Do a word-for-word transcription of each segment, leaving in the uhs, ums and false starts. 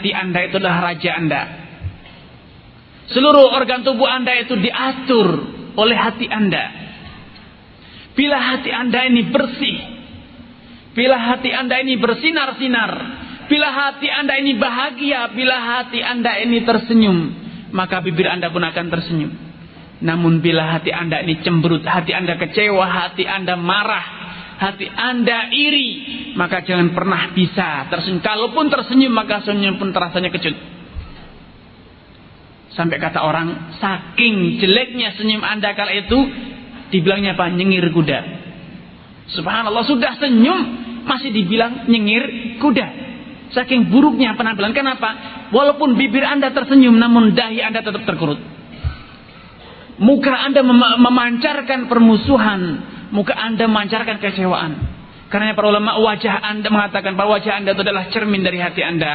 hati Anda itu adalah raja Anda. Seluruh organ tubuh Anda itu diatur oleh hati Anda. Bila hati Anda ini bersih, bila hati Anda ini bersinar-sinar, bila hati Anda ini bahagia, bila hati Anda ini tersenyum, maka bibir Anda pun akan tersenyum. Namun bila hati Anda ini cemberut, hati Anda kecewa, hati Anda marah, hati Anda iri, maka jangan pernah bisa tersenyum. Kalaupun tersenyum, maka senyum pun terasanya kecut. Sampai kata orang, saking jeleknya senyum Anda kala itu, dibilangnya apa? Nyengir kuda. Subhanallah, sudah senyum masih dibilang nyengir kuda. Saking buruknya penampilan. Kenapa? Walaupun bibir Anda tersenyum, namun dahi Anda tetap terkerut. Muka Anda mem- memancarkan permusuhan, muka Anda memancarkan kecewaan. Karena para ulama, wajah Anda mengatakan bahwa wajah Anda itu adalah cermin dari hati Anda.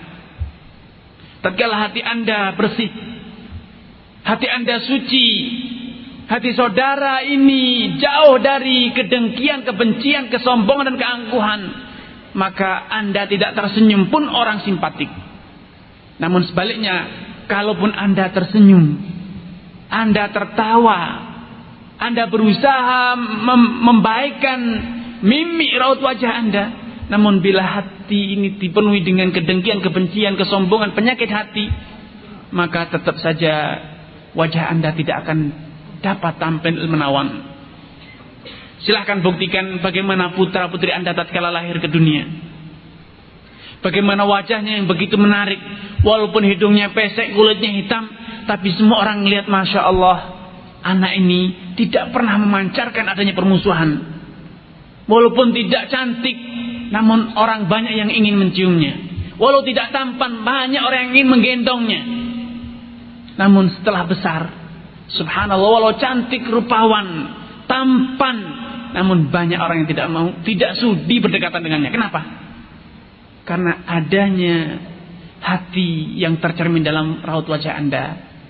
Tatkala hati Anda bersih, hati Anda suci, hati saudara ini jauh dari kedengkian, kebencian, kesombongan dan keangkuhan, maka Anda tidak tersenyum pun orang simpatik. Namun sebaliknya, kalaupun Anda tersenyum, Anda tertawa, Anda berusaha mem- membaikkan mimik raut wajah Anda, namun bila hati ini dipenuhi dengan kedengkian, kebencian, kesombongan, penyakit hati, maka tetap saja wajah Anda tidak akan dapat tampil menawan. Silahkan buktikan bagaimana putra putri Anda tatkala lahir ke dunia. Bagaimana wajahnya yang begitu menarik, walaupun hidungnya pesek, kulitnya hitam, tapi semua orang melihat, Masya Allah, anak ini tidak pernah memancarkan adanya permusuhan. Walaupun tidak cantik, namun orang banyak yang ingin menciumnya. Walau tidak tampan, banyak orang yang ingin menggendongnya. Namun setelah besar, subhanallah, walau cantik, rupawan, tampan, namun banyak orang yang tidak mau, tidak sudi berdekatan dengannya. Kenapa? Karena adanya hati yang tercermin dalam raut wajah Anda.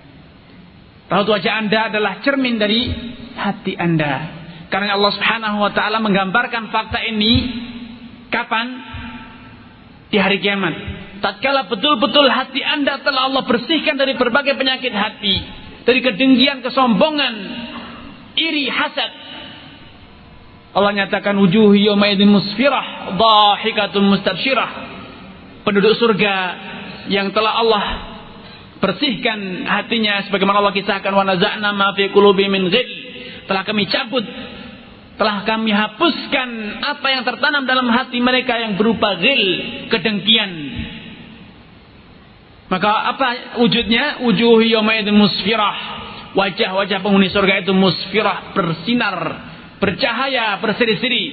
Raut wajah Anda adalah cermin dari hati Anda. Karena Allah Subhanahu wa taala menggambarkan fakta ini kapan? Di hari kiamat. Tatkala betul-betul hati Anda telah Allah bersihkan dari berbagai penyakit hati, dari kedengkian, kesombongan, iri, hasad. Allah nyatakan wujuh yawma idzin musfirah, dhahikatun mustabsyirah. Penduduk surga yang telah Allah bersihkan hatinya, sebagaimana Allah kisahkan, wa naza'na ma fi qulubi min ghil. Telah kami cabut, telah kami hapuskan apa yang tertanam dalam hati mereka yang berupa ghil, kedengkian. Maka apa wujudnya? Wujuh yawma idzin musfirah. Wajah-wajah penghuni surga itu musfirah, bersinar, bercahaya, berseri-seri.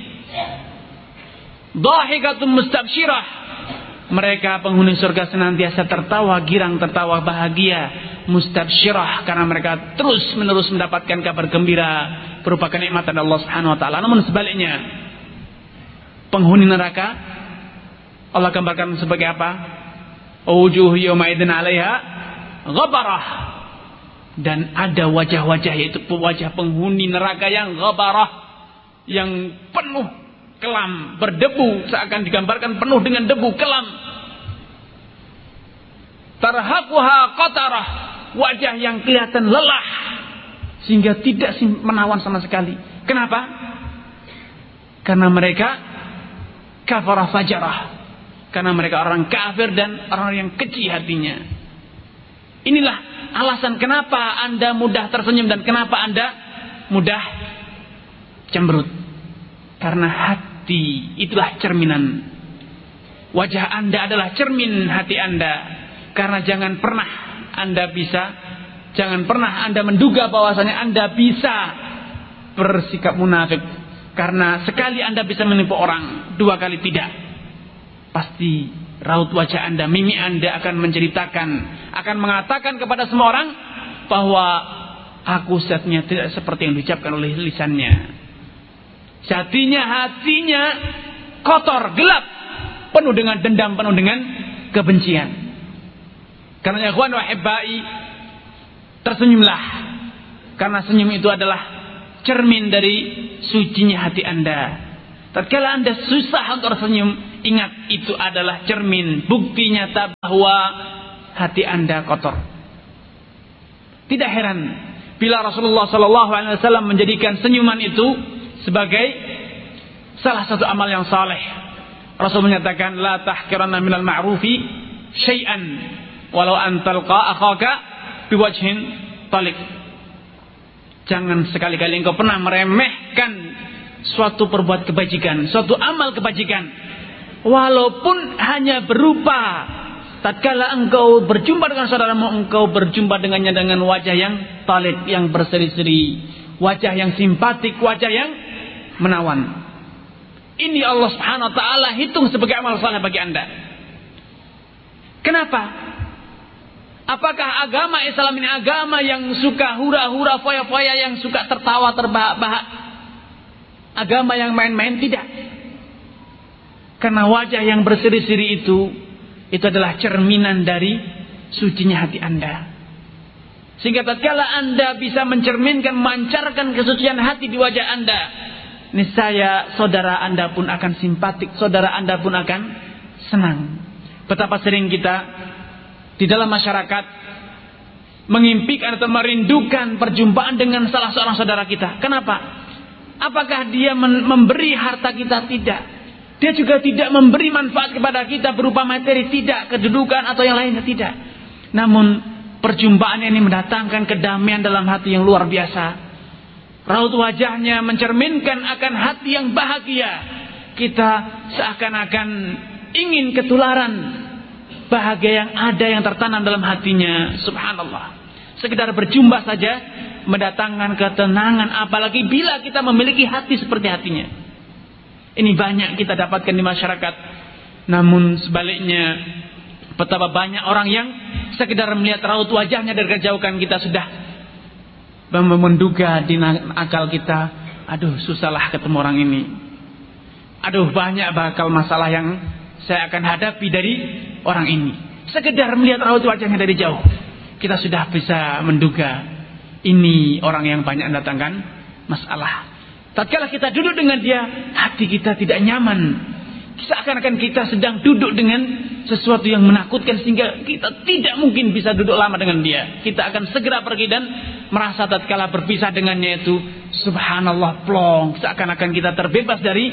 Dhahikatun mustabsyirah. Mereka penghuni surga senantiasa tertawa girang, tertawa bahagia, mustabsyirah, karena mereka terus menerus mendapatkan kabar gembira berupa kenikmatan Allah Subhanahu wa taala. Namun sebaliknya, penghuni neraka Allah gambarkan sebagai apa? Wujuh yawma idzin 'alaiha ghabarah. Dan ada wajah-wajah, yaitu wajah penghuni neraka yang ghabarah, yang penuh kelam, berdebu, seakan digambarkan penuh dengan debu, kelam. Tarhaquha qatarah, wajah yang kelihatan lelah sehingga tidak menawan sama sekali. Kenapa? Karena mereka kafara fajarah, karena mereka orang kafir dan orang yang keji hatinya. Inilah alasan kenapa Anda mudah tersenyum dan kenapa Anda mudah cemberut. Karena hati itulah cerminan. Wajah Anda adalah cermin hati Anda. Karena jangan pernah Anda bisa, jangan pernah Anda menduga bahwasanya Anda bisa bersikap munafik. Karena sekali Anda bisa menipu orang, dua kali tidak. Pasti raut wajah Anda, mimik Anda akan menceritakan, akan mengatakan kepada semua orang bahwa aku sebenarnya tidak seperti yang diucapkan oleh lisannya. Hatinya, hatinya kotor, gelap, penuh dengan dendam, penuh dengan kebencian. Karena ya ikhwan wa hibbai, tersenyumlah. Karena senyum itu adalah cermin dari sucinya hati Anda. Tatkala Anda susah untuk tersenyum, ingat itu adalah cermin, bukti nyata bahwa hati Anda kotor. Tidak heran bila Rasulullah Sallallahu Alaihi Wasallam menjadikan senyuman itu sebagai salah satu amal yang saleh. Rasul menyatakan, la tahkiranna minal ma'rufi syai'an walau an talqa akhaka biwajhin talik. Jangan sekali-kali engkau pernah meremehkan suatu perbuat kebajikan, suatu amal kebajikan, walaupun hanya berupa tatkala engkau berjumpa dengan saudaramu, engkau berjumpa dengannya dengan wajah yang talik, yang berseri-seri, wajah yang simpatik, wajah yang menawan. Ini Allah Subhanahu wa taala hitung sebagai amal saleh bagi Anda. Kenapa? Apakah agama Islam ini agama yang suka hura-hura, foya-foya, yang suka tertawa terbahak-bahak? Agama yang main-main? Tidak. Karena wajah yang berseri-seri itu, itu adalah cerminan dari sucinya hati Anda. Sehingga tatkala Anda bisa mencerminkan, memancarkan kesucian hati di wajah Anda, niscaya saudara Anda pun akan simpatik, saudara Anda pun akan senang. Betapa sering kita di dalam masyarakat mengimpikan atau merindukan perjumpaan dengan salah seorang saudara kita. Kenapa? Apakah dia memberi harta kita? Tidak. Dia juga tidak memberi manfaat kepada kita berupa materi, tidak, kedudukan atau yang lainnya, tidak. Namun perjumpaan ini mendatangkan kedamaian dalam hati yang luar biasa. Raut wajahnya mencerminkan akan hati yang bahagia. Kita seakan-akan ingin ketularan bahagia yang ada, yang tertanam dalam hatinya. Subhanallah. Sekedar berjumpa saja mendatangkan ketenangan, apalagi bila kita memiliki hati seperti hatinya. Ini banyak kita dapatkan di masyarakat. Namun sebaliknya, betapa banyak orang yang sekedar melihat raut wajahnya dari kejauhan, kita sudah menduga di akal kita, aduh susahlah ketemu orang ini, aduh banyak bakal masalah yang saya akan hadapi dari orang ini. Sekedar melihat raut wajahnya dari jauh, kita sudah bisa menduga ini orang yang banyak mendatangkan masalah. Tatkala kita duduk dengan dia, hati kita tidak nyaman. Seakan-akan kita sedang duduk dengan sesuatu yang menakutkan, sehingga kita tidak mungkin bisa duduk lama dengan dia. Kita akan segera pergi dan merasa tatkala berpisah dengannya itu, subhanallah, plong, seakan-akan kita terbebas dari,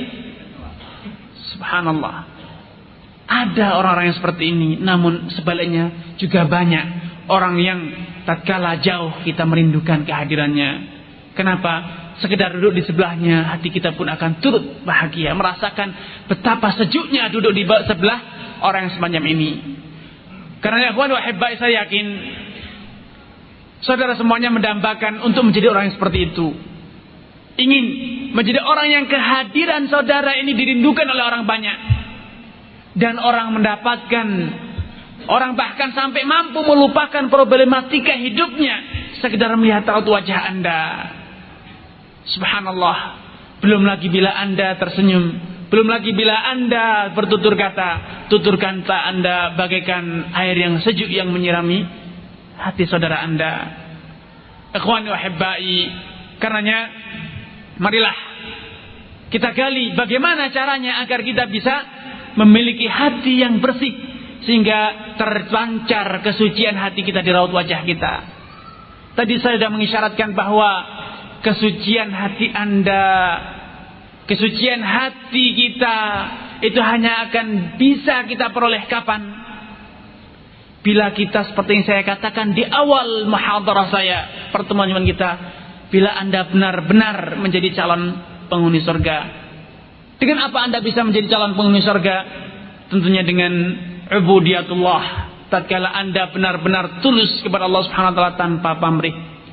subhanallah. Ada orang-orang yang seperti ini. Namun sebaliknya juga banyak orang yang tatkala jauh kita merindukan kehadirannya. Kenapa? Sekedar duduk di sebelahnya, hati kita pun akan turut bahagia, merasakan betapa sejuknya duduk di sebelah orang yang semacam ini. Karena ya ikhwan wa hibbai, saya yakin saudara semuanya mendambakan untuk menjadi orang yang seperti itu. Ingin menjadi orang yang kehadiran saudara ini dirindukan oleh orang banyak. Dan orang mendapatkan, orang bahkan sampai mampu melupakan problematika hidupnya sekedar melihat raut wajah Anda. Subhanallah. Belum lagi bila Anda tersenyum, belum lagi bila Anda bertutur kata, tutur kata Anda bagaikan air yang sejuk yang menyirami hati saudara Anda. Ikhwani wa hibbai, karenanya marilah kita gali bagaimana caranya agar kita bisa memiliki hati yang bersih, sehingga terpancar kesucian hati kita di raut wajah kita. Tadi saya sudah mengisyaratkan bahwa kesucian hati Anda, kesucian hati kita itu hanya akan bisa kita peroleh kapan? Bila kita, seperti yang saya katakan di awal muhadarah saya, pertemuan kita, bila Anda benar-benar menjadi calon penghuni surga. Dengan apa Anda bisa menjadi calon penghuni surga? Tentunya dengan ubudiyatullah. Tatkala Anda benar-benar tulus kepada Allah Subhanahu wa taala tanpa pamrih.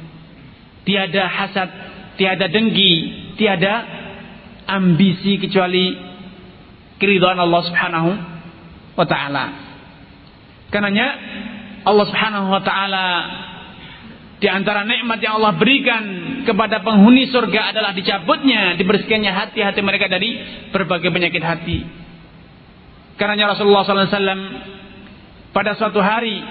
Tiada hasad, tiada dengki, tiada ambisi kecuali keridhaan Allah Subhanahu wa taala. Karenanya Allah Subhanahu wa taala, di antara nikmat yang Allah berikan kepada penghuni surga adalah dicabutnya, dibersihkannya hati-hati mereka dari berbagai penyakit hati. Karenanya Rasulullah sallallahu alaihi wasallam pada suatu hari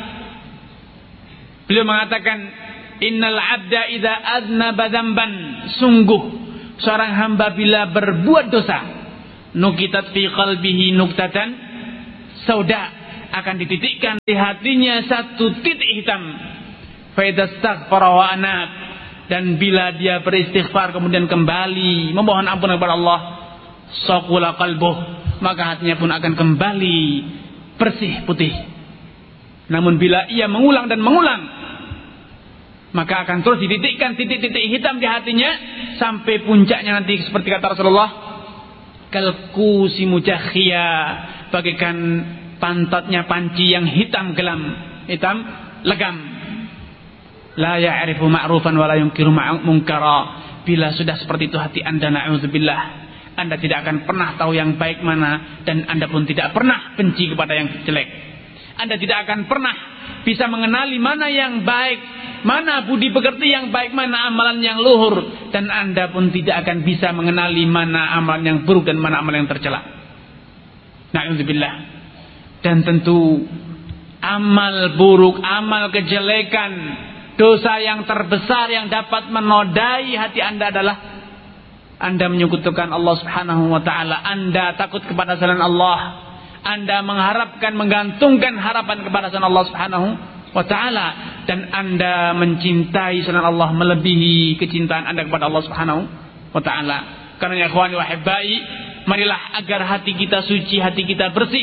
beliau mengatakan, innal abda idza adnaba dzamban, sungguh seorang hamba bila berbuat dosa, nukitat fi qalbihi nuktatan sauda, akan dititikkan di hatinya satu titik hitam. Fa idzastaghfara wa anab, dan bila dia beristighfar kemudian kembali memohon ampunan kepada Allah, saqula qalbuh, maka hatinya pun akan kembali bersih putih. Namun bila ia mengulang dan mengulang, maka akan terus dititikkan titik-titik hitam di hatinya sampai puncaknya nanti seperti kata Rasulullah, kalkusi mujakhia, bagaikan pantatnya panci yang hitam gelam, hitam legam. La ya'rifu ma'rufan wa la yunkiru munkara. Bila sudah seperti itu hati Anda, na'udzubillah, Anda tidak akan pernah tahu yang baik mana, dan Anda pun tidak pernah benci kepada yang jelek. Anda tidak akan pernah bisa mengenali mana yang baik, mana budi pekerti yang baik, mana amalan yang luhur, dan Anda pun tidak akan bisa mengenali mana amalan yang buruk dan mana amalan yang tercela. Na'udzubillah. Dan tentu amal buruk, amal kejelekan, dosa yang terbesar yang dapat menodai hati Anda adalah Anda menyekutukan Allah Subhanahu wa taala. Anda takut kepada selain Allah. Anda mengharapkan, menggantungkan harapan kepada selain Allah Subhanahu wa taala, dan Anda mencintai selain Allah melebihi kecintaan Anda kepada Allah Subhanahu wa taala. Karena ya ikhwani wa hibbai, marilah agar hati kita suci, hati kita bersih.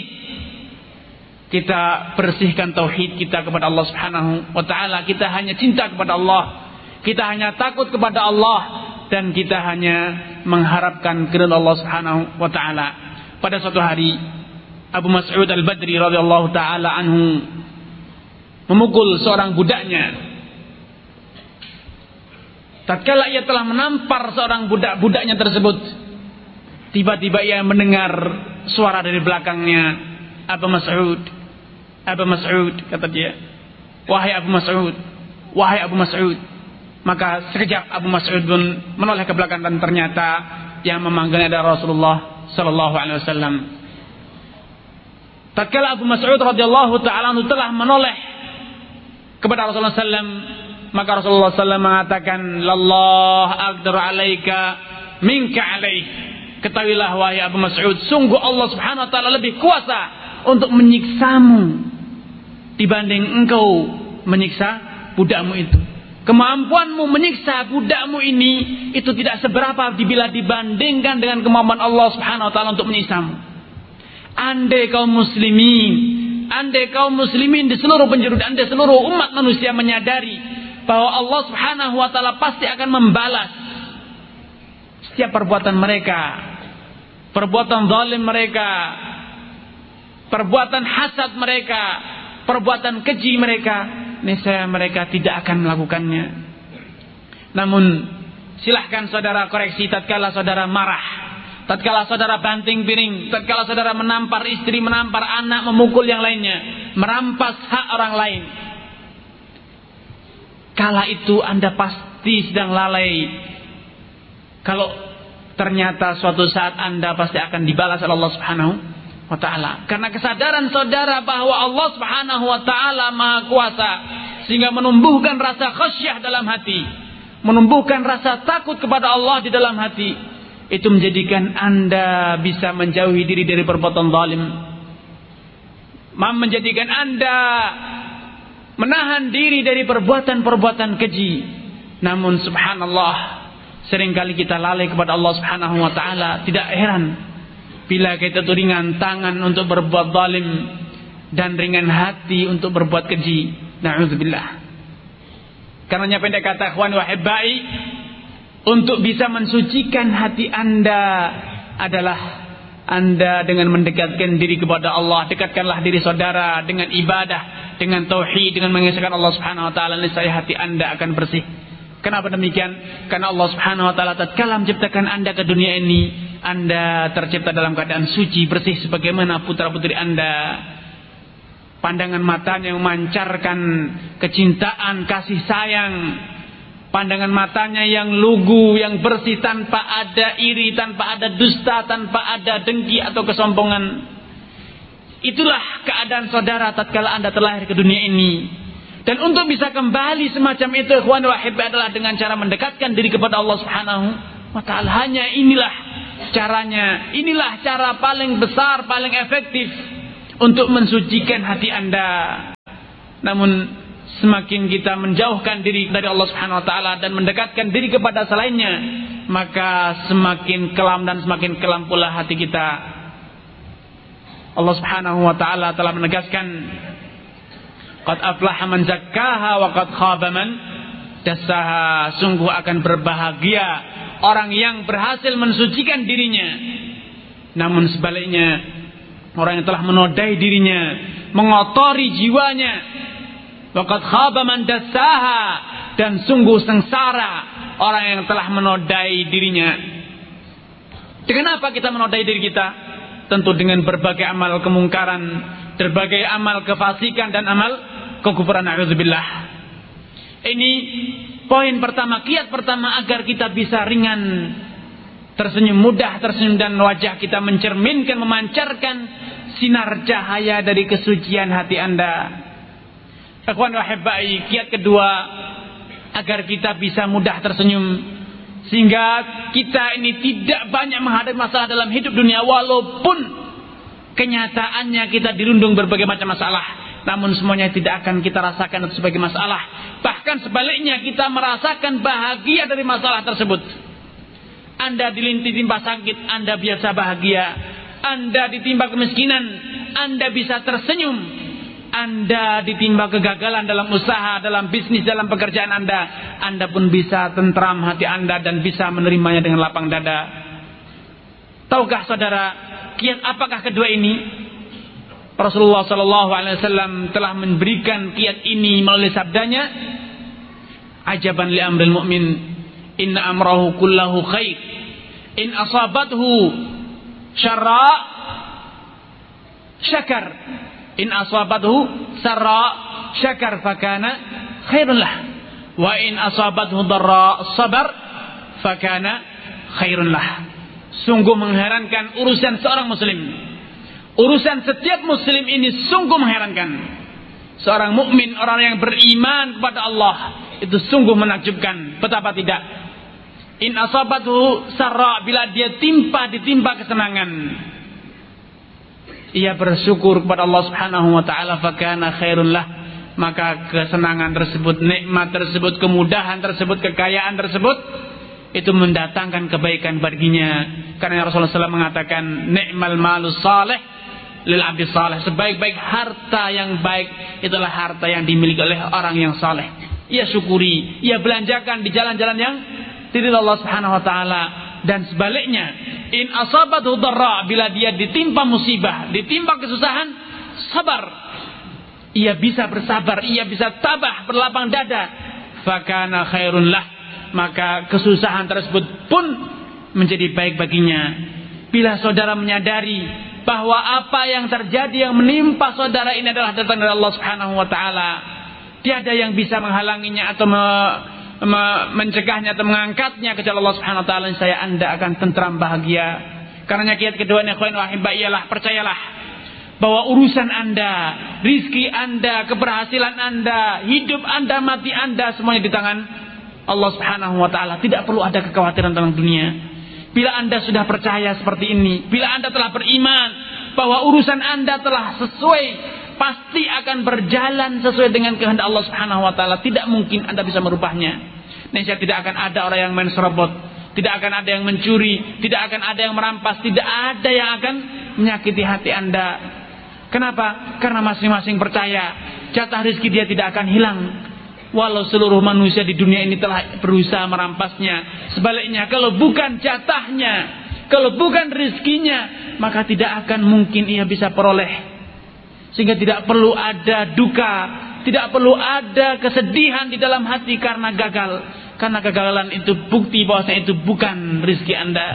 Kita bersihkan tauhid kita kepada Allah Subhanahu wa taala. Kita hanya cinta kepada Allah, kita hanya takut kepada Allah, dan kita hanya mengharapkan keridhaan Allah Subhanahu wa taala. Pada suatu hari Abu Mas'ud Al-Badri radhiyallahu taala anhu memukul seorang budaknya. Tatkala ia telah menampar seorang budak-budaknya tersebut, tiba-tiba ia mendengar suara dari belakangnya, Abu Mas'ud, Abu Mas'ud, kata dia, wahai Abu Mas'ud, wahai Abu Mas'ud. Maka sekejap Abu Mas'ud pun menoleh ke belakang, dan ternyata yang memanggilnya adalah Rasulullah sallallahu alaihi wasallam. Tatkala Abu Mas'ud radhiyallahu taala anhu telah menoleh kepada Rasulullah sallallahu alaihi wasallam, maka Rasulullah sallallahu alaihi wasallam mengatakan, "Lallah aqdiru alaika minka alaih." Ketahuilah wahai Abu Mas'ud, sungguh Allah Subhanahu wa taala lebih kuasa untuk menyiksamu dibanding engkau menyiksa budakmu itu. Kemampuanmu menyiksa budakmu ini itu tidak seberapa bila dibandingkan dengan kemampuan Allah Subhanahu wa taala untuk menyiksamu. Andai kaum muslimin, andai kaum muslimin di seluruh penjuru, andai seluruh umat manusia menyadari bahwa Allah Subhanahu wa taala pasti akan membalas setiap perbuatan mereka, perbuatan zalim mereka, perbuatan hasad mereka, perbuatan keji mereka, niscaya mereka tidak akan melakukannya. Namun silahkan saudara koreksi tatkala saudara marah, tatkala saudara banting piring, tatkala saudara menampar istri, menampar anak, memukul yang lainnya, merampas hak orang lain. Kala itu Anda pasti sedang lalai. Kalau ternyata suatu saat Anda pasti akan dibalas oleh Allah Subhanahu wa taala. Karena kesadaran saudara bahwa Allah Subhanahu wa taala Maha Kuasa, sehingga menumbuhkan rasa khasyah dalam hati, menumbuhkan rasa takut kepada Allah di dalam hati. Itu menjadikan Anda bisa menjauhi diri dari perbuatan zalim, menjadikan Anda menahan diri dari perbuatan-perbuatan keji. Namun subhanallah, seringkali kita lalai kepada Allah Subhanahu wa taala. Tidak heran bila kita tuh ringan tangan untuk berbuat zalim dan ringan hati untuk berbuat keji. Na'udzubillah. Karenanya pendek kata ikhwan wa hibbai, untuk bisa mensucikan hati Anda adalah Anda dengan mendekatkan diri kepada Allah. Dekatkanlah diri saudara dengan ibadah, dengan tauhid, dengan mengesahkan Allah Subhanahu wa taala, niscaya hati Anda akan bersih. Kenapa demikian? Karena Allah Subhanahu wa taala tatkala menciptakan Anda ke dunia ini, Anda tercipta dalam keadaan suci, bersih sebagaimana putra-putri Anda. Pandangan matanya yang memancarkan kecintaan, kasih sayang. Pandangan matanya yang lugu, yang bersih, tanpa ada iri, tanpa ada dusta, tanpa ada dengki atau kesombongan. Itulah keadaan saudara tatkala Anda terlahir ke dunia ini. Dan untuk bisa kembali semacam itu, ikhwan wa hibbai, adalah dengan cara mendekatkan diri kepada Allah Subhanahu wa taala. Hanya inilah caranya. Inilah cara paling besar, paling efektif untuk mensucikan hati Anda. Namun semakin kita menjauhkan diri dari Allah Subhanahu wa taala dan mendekatkan diri kepada selainnya, maka semakin kelam dan semakin kelam pula hati kita. Allah Subhanahu wa taala telah menegaskan, qad aflaha man zakkaha wa qad khaba man dassaha. Sungguh akan berbahagia orang yang berhasil mensucikan dirinya. Namun sebaliknya, orang yang telah menodai dirinya, mengotori jiwanya, wa qad khaba man dassaha, dan sungguh sengsara orang yang telah menodai dirinya. Dengan apa kita menodai diri kita? Tentu dengan berbagai amal kemungkaran, berbagai amal kefasikan dan amal kekufuran. A'udzubillah. Ini poin pertama, kiat pertama agar kita bisa ringan tersenyum, mudah tersenyum, dan wajah kita mencerminkan, memancarkan sinar cahaya dari kesucian hati Anda. Ikhwan wa ahibbai, kiat kedua agar kita bisa mudah tersenyum, sehingga kita ini tidak banyak menghadapi masalah dalam hidup dunia, walaupun kenyataannya kita dirundung berbagai macam masalah. Namun semuanya tidak akan kita rasakan itu sebagai masalah. Bahkan sebaliknya, kita merasakan bahagia dari masalah tersebut. Anda ditimpa sakit, Anda biasa bahagia. Anda ditimpa kemiskinan, Anda bisa tersenyum. Anda ditimpa kegagalan dalam usaha, dalam bisnis, dalam pekerjaan Anda, Anda pun bisa tentram hati Anda dan bisa menerimanya dengan lapang dada. Tahukah saudara, kiat apakah kedua ini? Rasulullah Sallallahu Alaihi Wasallam telah memberikan kiat ini melalui sabdanya, ajaban li amril mu'min, inna amrahu kullahu khair, in asabathu syarra syakar, in asabathu sarra syakar fakana khairun lah, wa in asabathu darra sabar fakana khairun lah. Sungguh mengherankan urusan seorang muslim. Urusan setiap muslim ini sungguh mengherankan. Seorang mukmin, orang yang beriman kepada Allah, itu sungguh menakjubkan. Betapa tidak. In asabathu sarra, bila dia timpa ditimpa kesenangan, ia bersyukur kepada Allah Subhanahu wa taala, fakana khairun lah, maka kesenangan tersebut, nikmat tersebut, kemudahan tersebut, kekayaan tersebut, itu mendatangkan kebaikan baginya. Karena Rasulullah shallallahu alaihi wasallam mengatakan, ni'mal malus salih lil abdi saleh, sebaik-baik harta yang baik itulah harta yang dimiliki oleh orang yang saleh. Ia syukuri, ia belanjakan di jalan-jalan yang diridhoi Allah Subhanahu wa taala. Dan sebaliknya, in asabathu dharra, bila dia ditimpa musibah, ditimpa kesusahan, sabar. Ia bisa bersabar, ia bisa tabah, berlapang dada. Fakana khairun lah, maka kesusahan tersebut pun menjadi baik baginya. Bila saudara menyadari bahwa apa yang terjadi, yang menimpa saudara ini adalah datang dari Allah Subhanahu wa taala, tiada yang bisa menghalanginya atau me, me, mencegahnya atau mengangkatnya kecuali Allah Subhanahu wa taala, saya Anda akan tentram bahagia. Karena kiat kedua, ikhwan wa ahibba, ialah percayalah bahwa urusan Anda, rizki Anda, keberhasilan Anda, hidup Anda, mati Anda, semuanya di tangan Allah Subhanahu wa taala. Tidak perlu ada kekhawatiran tentang dunia. Bila Anda sudah percaya seperti ini, bila Anda telah beriman bahwa urusan Anda telah sesuai, pasti akan berjalan sesuai dengan kehendak Allah Subhanahu wa taala, tidak mungkin Anda bisa merubahnya. Nescaya tidak akan ada orang yang main serobot, tidak akan ada yang mencuri, tidak akan ada yang merampas, tidak ada yang akan menyakiti hati Anda. Kenapa? Karena masing-masing percaya jatah rezeki dia tidak akan hilang. Walau seluruh manusia di dunia ini telah berusaha merampasnya. Sebaliknya, kalau bukan jatahnya, kalau bukan rezekinya, maka tidak akan mungkin ia bisa peroleh. Sehingga tidak perlu ada duka, tidak perlu ada kesedihan di dalam hati karena gagal. Karena kegagalan itu bukti bahwasanya itu bukan rezeki Anda.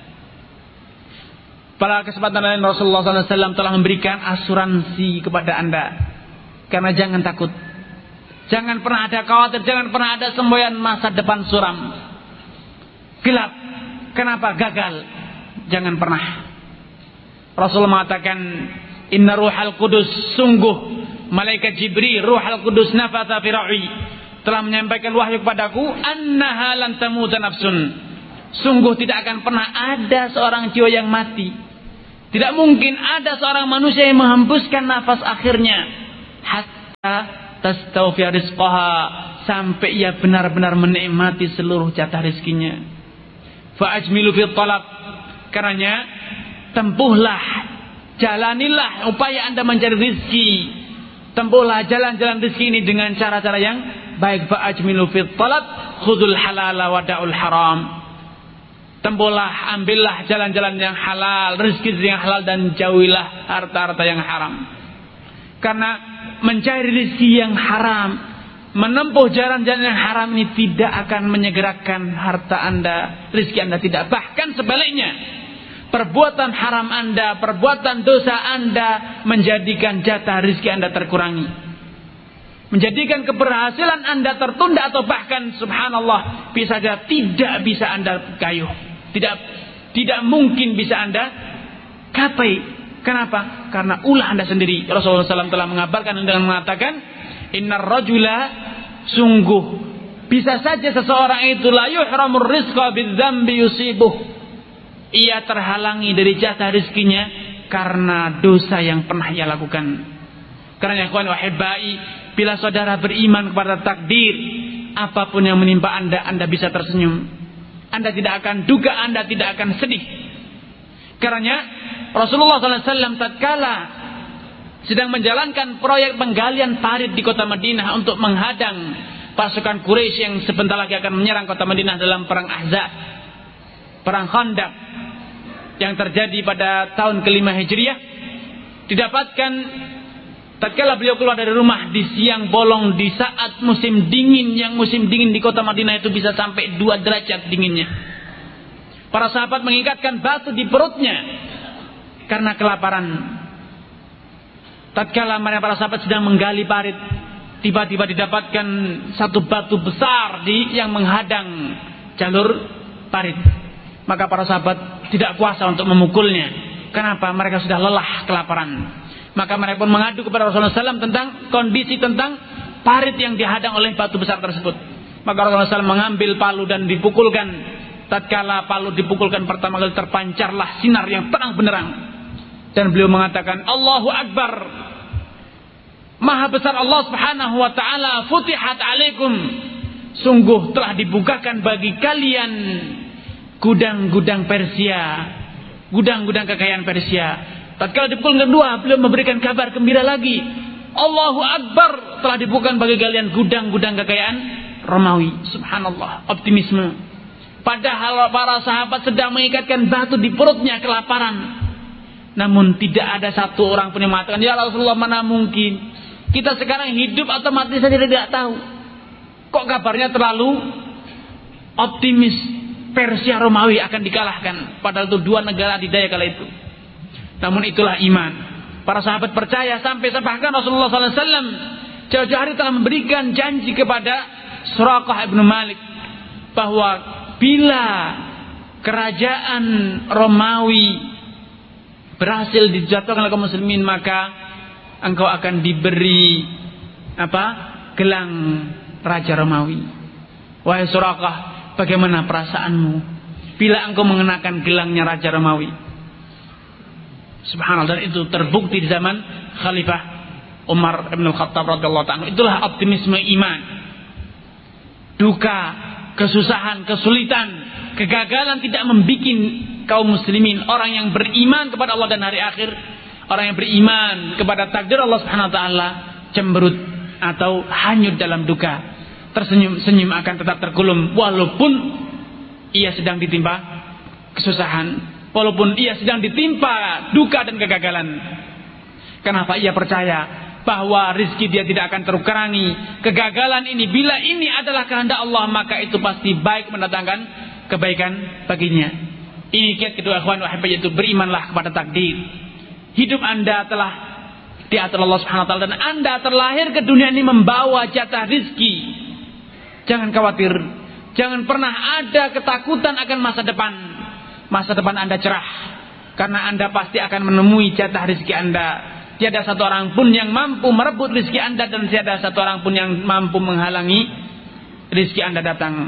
Pada kesempatan lain, Rasulullah shallallahu alaihi wasallam telah memberikan asuransi kepada Anda. Karena jangan takut, jangan pernah ada khawatir, jangan pernah ada semboyan masa depan suram, gelap. Kenapa? Gagal. Jangan pernah. Rasulullah mengatakan, Inna ruhal kudus, sungguh malaikat Jibril, ruhal kudus nafatha fi ra'i, telah menyampaikan wahyu kepadaku, annaha lan tamuta nafsun, Sungguh tidak akan pernah ada seorang jiwa yang mati. Tidak mungkin ada seorang manusia yang menghembuskan nafas akhirnya hatta tastawfi rizqaha, sampai ia benar-benar menikmati seluruh jatah rezekinya. Fa ajmilu fi talab, karenanya tempuhlah, jalanilah upaya Anda mencari rezeki. Tempuhlah jalan-jalan rezeki ini dengan cara-cara yang baik. Fa ajmilu fi talab khudul halala wa da'ul haram. Tempuhlah, ambillah jalan-jalan yang halal, rezeki yang halal, dan jauhilah harta-harta yang haram. Karena mencari rezeki yang haram, menempuh jalan-jalan yang haram ini tidak akan menyegerakan harta Anda, rezeki Anda tidak. Bahkan sebaliknya, perbuatan haram Anda, perbuatan dosa Anda menjadikan jatah rezeki Anda terkurangi, menjadikan keberhasilan Anda tertunda, atau bahkan subhanallah bisa saja tidak bisa Anda gayuh. Tidak tidak mungkin bisa Anda capai. Kenapa? Karena ulah Anda sendiri. Rasulullah shallallahu alaihi wasallam telah mengabarkan dengan mengatakan, innar rajula, sungguh bisa saja seseorang itu la yuhramur rizqa bidzambi yusibuh, ia terhalangi dari jatah rezekinya karena dosa yang pernah ia lakukan. Karena ikhwan wa hibbai, bila saudara beriman kepada takdir, apapun yang menimpa Anda, Anda bisa tersenyum. Anda tidak akan duga, Anda tidak akan sedih. Karena Rasulullah shallallahu alaihi wasallam tatkala sedang menjalankan proyek penggalian parit di kota Madinah untuk menghadang pasukan Quraisy yang sebentar lagi akan menyerang kota Madinah dalam perang Ahzab, perang Khandaq yang terjadi pada tahun kelima Hijriah, didapatkan tatkala beliau keluar dari rumah di siang bolong di saat musim dingin, yang musim dingin di kota Madinah itu bisa sampai dua derajat dinginnya. Para sahabat mengikatkan batu di perutnya karena kelaparan. Tatkala mereka para sahabat sedang menggali parit, tiba-tiba didapatkan satu batu besar di yang menghadang jalur parit. Maka para sahabat tidak kuasa untuk memukulnya. Kenapa? Mereka sudah lelah kelaparan. Maka mereka pun mengadu kepada Rasulullah shallallahu alaihi wasallam tentang kondisi, tentang parit yang dihadang oleh batu besar tersebut. Maka Rasulullah shallallahu alaihi wasallam mengambil palu dan dipukulkan. Tatkala palu dipukulkan pertama kali, terpancarlah sinar yang terang benderang. Dan beliau mengatakan, Allahu Akbar, Maha besar Allah subhanahu wa ta'ala, futihat alaikum, sungguh telah dibukakan bagi kalian gudang-gudang Persia, gudang-gudang kekayaan Persia. Tatkala dipukul kedua, beliau memberikan kabar gembira lagi, Allahu Akbar, telah dibukakan bagi kalian gudang-gudang kekayaan Romawi. Subhanallah, optimisme. Padahal para sahabat sedang mengikatkan batu di perutnya kelaparan. Namun tidak ada satu orang pun yang mengatakan, ya Rasulullah, mana mungkin, kita sekarang hidup atau mati saja tidak tahu. Kok kabarnya terlalu optimis, Persia Romawi akan dikalahkan. Padahal itu dua negara adidaya kala itu. Namun itulah iman. Para sahabat percaya, sampai bahkan Rasulullah shallallahu alaihi wasallam jauh-jauh hari telah memberikan janji kepada Suraqah ibnu Malik bahwa bila kerajaan Romawi berhasil dijatuhkan oleh kaum muslimin, maka engkau akan diberi apa? Gelang Raja Romawi. Wahai Suraqah, bagaimana perasaanmu bila engkau mengenakan gelangnya Raja Romawi? Subhanallah, dan itu terbukti di zaman Khalifah Umar bin Khattab radhiyallahu ta'ala. Itulah optimisme iman. Duka, kesusahan, kesulitan, kegagalan tidak membuat kaum muslimin, orang yang beriman kepada Allah dan hari akhir, orang yang beriman kepada takdir Allah Subhanahu wa taala, cemberut atau hanyut dalam duka. Tersenyum-senyum akan tetap terkulum walaupun ia sedang ditimpa kesusahan, walaupun ia sedang ditimpa duka dan kegagalan. Kenapa? Ia percaya bahwa rizki dia tidak akan terkurangi. Kegagalan ini, bila ini adalah kehendak Allah, maka itu pasti baik, mendatangkan kebaikan baginya. Ini kiat kedua, ikhwan wa hibbai, yaitu berimanlah kepada takdir. Hidup Anda telah diatur Allah Subhanahu wa taala, dan Anda terlahir ke dunia ini membawa jatah rizki. Jangan khawatir, jangan pernah ada ketakutan akan masa depan. Masa depan Anda cerah, karena Anda pasti akan menemui jatah rizki Anda. Tiada satu orang pun yang mampu merebut rizki Anda, dan tiada satu orang pun yang mampu menghalangi rizki Anda datang.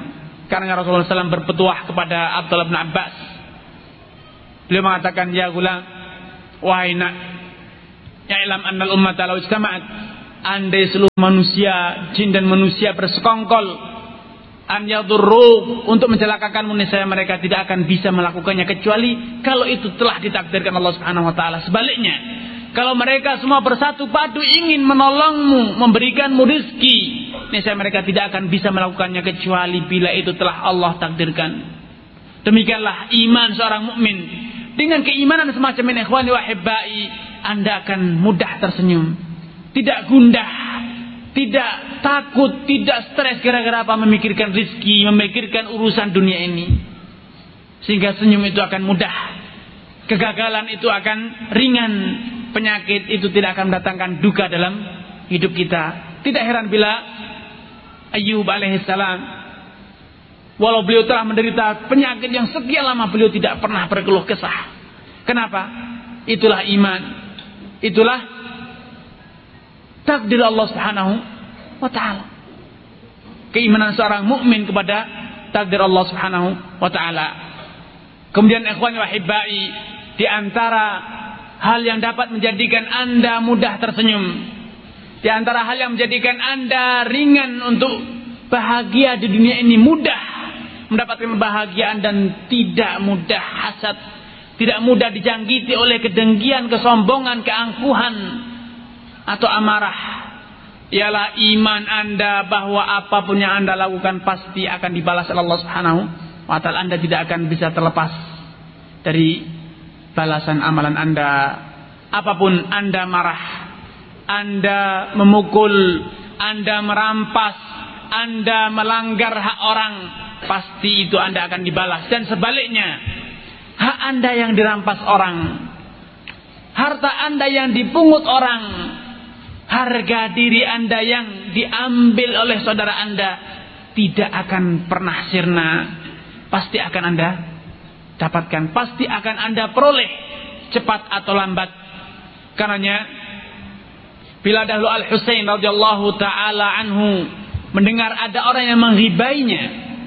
Karena Rasulullah shallallahu alaihi wasallam berpetuah kepada Abdullah bin Abbas. Beliau mengatakan, ya gulam, wahai nak, ya'lam annal ummata law ijtama'at, andai seluruh manusia, jin dan manusia bersekongkol, an yadurru, untuk mencelakakanmu, niscaya mereka tidak akan bisa melakukannya kecuali kalau itu telah ditakdirkan Allah Subhanahu wa taala. Sebaliknya, kalau mereka semua bersatu padu ingin menolongmu, memberikanmu rezeki, niscaya mereka tidak akan bisa melakukannya kecuali bila itu telah Allah takdirkan. Demikianlah iman seorang mukmin. Dengan keimanan semacam ini, ikhwani wa hibbai, Anda akan mudah tersenyum, tidak gundah, tidak takut, tidak stres gara-gara apa, memikirkan rezeki, memikirkan urusan dunia ini. Sehingga senyum itu akan mudah, kegagalan itu akan ringan, penyakit itu tidak akan mendatangkan duka dalam hidup kita. Tidak heran bila Ayyub alaihissalam, walau beliau telah menderita penyakit yang sekian lama, beliau tidak pernah berkeluh kesah. Kenapa? Itulah iman, itulah takdir Allah Subhanahu wa taala. Keimanan seorang mukmin kepada takdir Allah Subhanahu wa taala. Kemudian ikhwan wa hibbai, di antara hal yang dapat menjadikan Anda mudah tersenyum, di antara hal yang menjadikan Anda ringan untuk bahagia di dunia ini, mudah mendapatkan kebahagiaan dan tidak mudah hasad, tidak mudah dijangkiti oleh kedengkian, kesombongan, keangkuhan atau amarah, ialah iman Anda bahwa apapun yang Anda lakukan pasti akan dibalas oleh Allah Subhanahu wa taala. Anda tidak akan bisa terlepas dari balasan amalan Anda. Apapun Anda marah, Anda memukul, Anda merampas, Anda melanggar hak orang, pasti itu Anda akan dibalas. Dan sebaliknya, hak Anda yang dirampas orang, harta Anda yang dipungut orang, harga diri Anda yang diambil oleh saudara Anda, tidak akan pernah sirna. Pasti akan Anda dapatkan, pasti akan Anda peroleh, cepat atau lambat. Karenanya, bila dahulu Al-Husain radhiyallahu taala anhu mendengar ada orang yang menghibainya,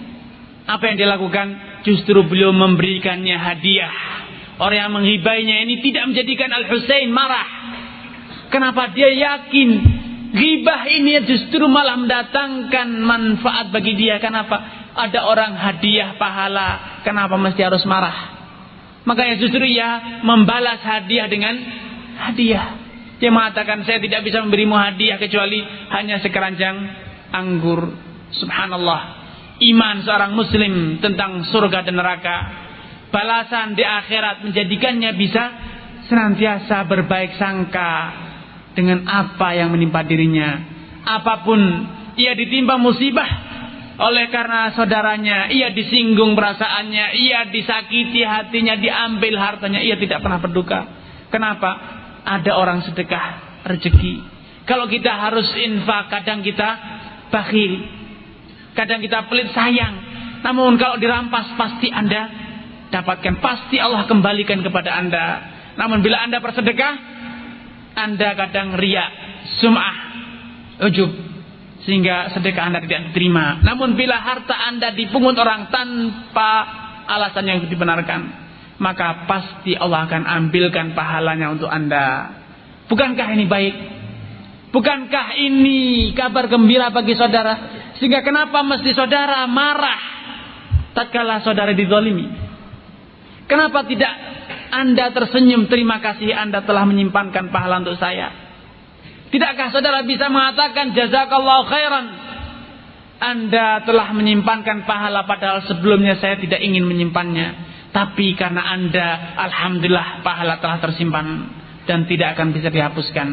apa yang dilakukan? Justru beliau memberikannya hadiah. Orang yang menghibainya ini tidak menjadikan Al-Husain marah. Kenapa? Dia yakin ghibah ini justru malah mendatangkan manfaat bagi dia. Kenapa? Ada orang hadiah pahala, kenapa mesti harus marah? Makanya justru ia membalas hadiah dengan hadiah. Dia mengatakan, saya tidak bisa memberimu hadiah kecuali hanya sekeranjang anggur. Subhanallah. Iman seorang muslim tentang surga dan neraka, balasan di akhirat, menjadikannya bisa senantiasa berbaik sangka dengan apa yang menimpa dirinya. Apapun ia ditimpa musibah oleh karena saudaranya, ia disinggung perasaannya, ia disakiti hatinya, diambil hartanya, ia tidak pernah berduka. Kenapa? Ada orang sedekah rezeki. Kalau kita harus infak, kadang kita bakhil, kadang kita pelit sayang. Namun kalau dirampas, pasti Anda dapatkan, pasti Allah kembalikan kepada Anda. Namun bila Anda bersedekah, Anda kadang riya, sum'ah, ujub, sehingga sedekah Anda tidak diterima. Namun bila harta Anda dipungut orang tanpa alasan yang dibenarkan, maka pasti Allah akan ambilkan pahalanya untuk Anda. Bukankah ini baik? Bukankah ini kabar gembira bagi saudara? Sehingga kenapa mesti saudara marah tatkala saudara dizalimi? Kenapa tidak Anda tersenyum, terima kasih Anda telah menyimpankan pahala untuk saya? Tidakkah saudara bisa mengatakan jazakallahu khairan, Anda telah menyimpankan pahala padahal sebelumnya saya tidak ingin menyimpannya, tapi karena Anda, alhamdulillah, pahala telah tersimpan dan tidak akan bisa dihapuskan.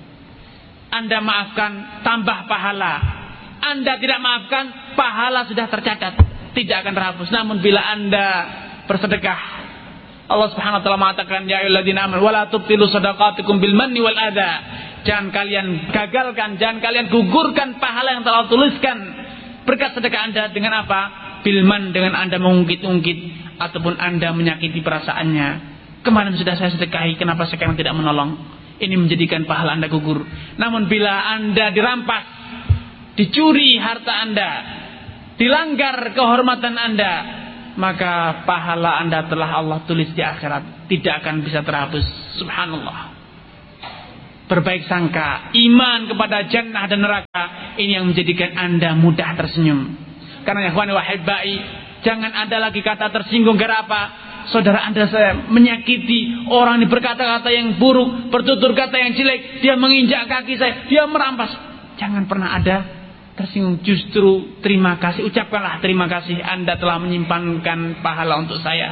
Anda maafkan, tambah pahala. Anda tidak maafkan, pahala sudah tercatat, tidak akan terhapus. Namun bila Anda bersedekah, Allah Subhanahu wa taala mengatakan, ya ayyuhalladzina amanu wala tubtilu shadaqatikum bil manni wal adza. Jangan kalian gagalkan, jangan kalian gugurkan pahala yang telah tuliskan berkat sedekah Anda dengan apa? Bilman, dengan Anda mengungkit-ungkit ataupun Anda menyakiti perasaannya. Kemarin sudah saya sedekahi, kenapa sekarang tidak menolong? Ini menjadikan pahala Anda gugur. Namun bila Anda dirampas, dicuri harta Anda, dilanggar kehormatan Anda, maka pahala Anda telah Allah tulis di akhirat, tidak akan bisa terhapus. Subhanallah. Berbaik sangka, iman kepada jannah dan neraka, ini yang menjadikan Anda mudah tersenyum. Karena ya ikhwani wa hibbai, jangan ada lagi kata tersinggung. Gara apa? Saudara Anda saya menyakiti, orang ini berkata-kata yang buruk, bertutur kata yang jelek, dia menginjak kaki saya, dia merampas. Jangan pernah ada tersinggung. Justru terima kasih, ucapkanlah terima kasih, Anda telah menyimpankan pahala untuk saya.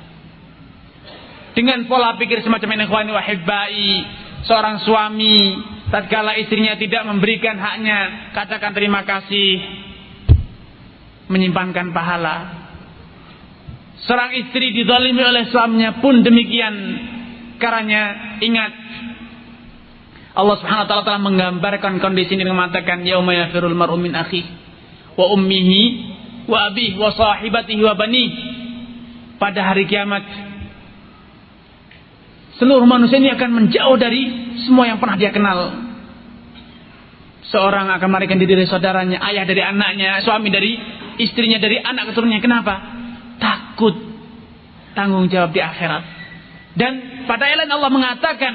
Dengan pola pikir semacam ini ikhwani wa hibbai, seorang suami tatkala istrinya tidak memberikan haknya, katakan terima kasih, menyimpankan pahala. Seorang istri dizalimi oleh suaminya pun demikian. Karena ingat, Allah Subhanahu wa taala telah menggambarkan kondisi ini dengan mengatakan yauma yafirul mar'u min akhihi wa ummihi wa abihi wa sahibatihi wa banihi. Pada hari kiamat seluruh manusia ini akan menjauh dari semua yang pernah dia kenal. Seorang akan melarikan diri dari saudaranya, ayah dari anaknya, suami dari istrinya, dari anak keturunannya. Kenapa? Takut tanggung jawab di akhirat. Dan pada ayat lain Allah mengatakan,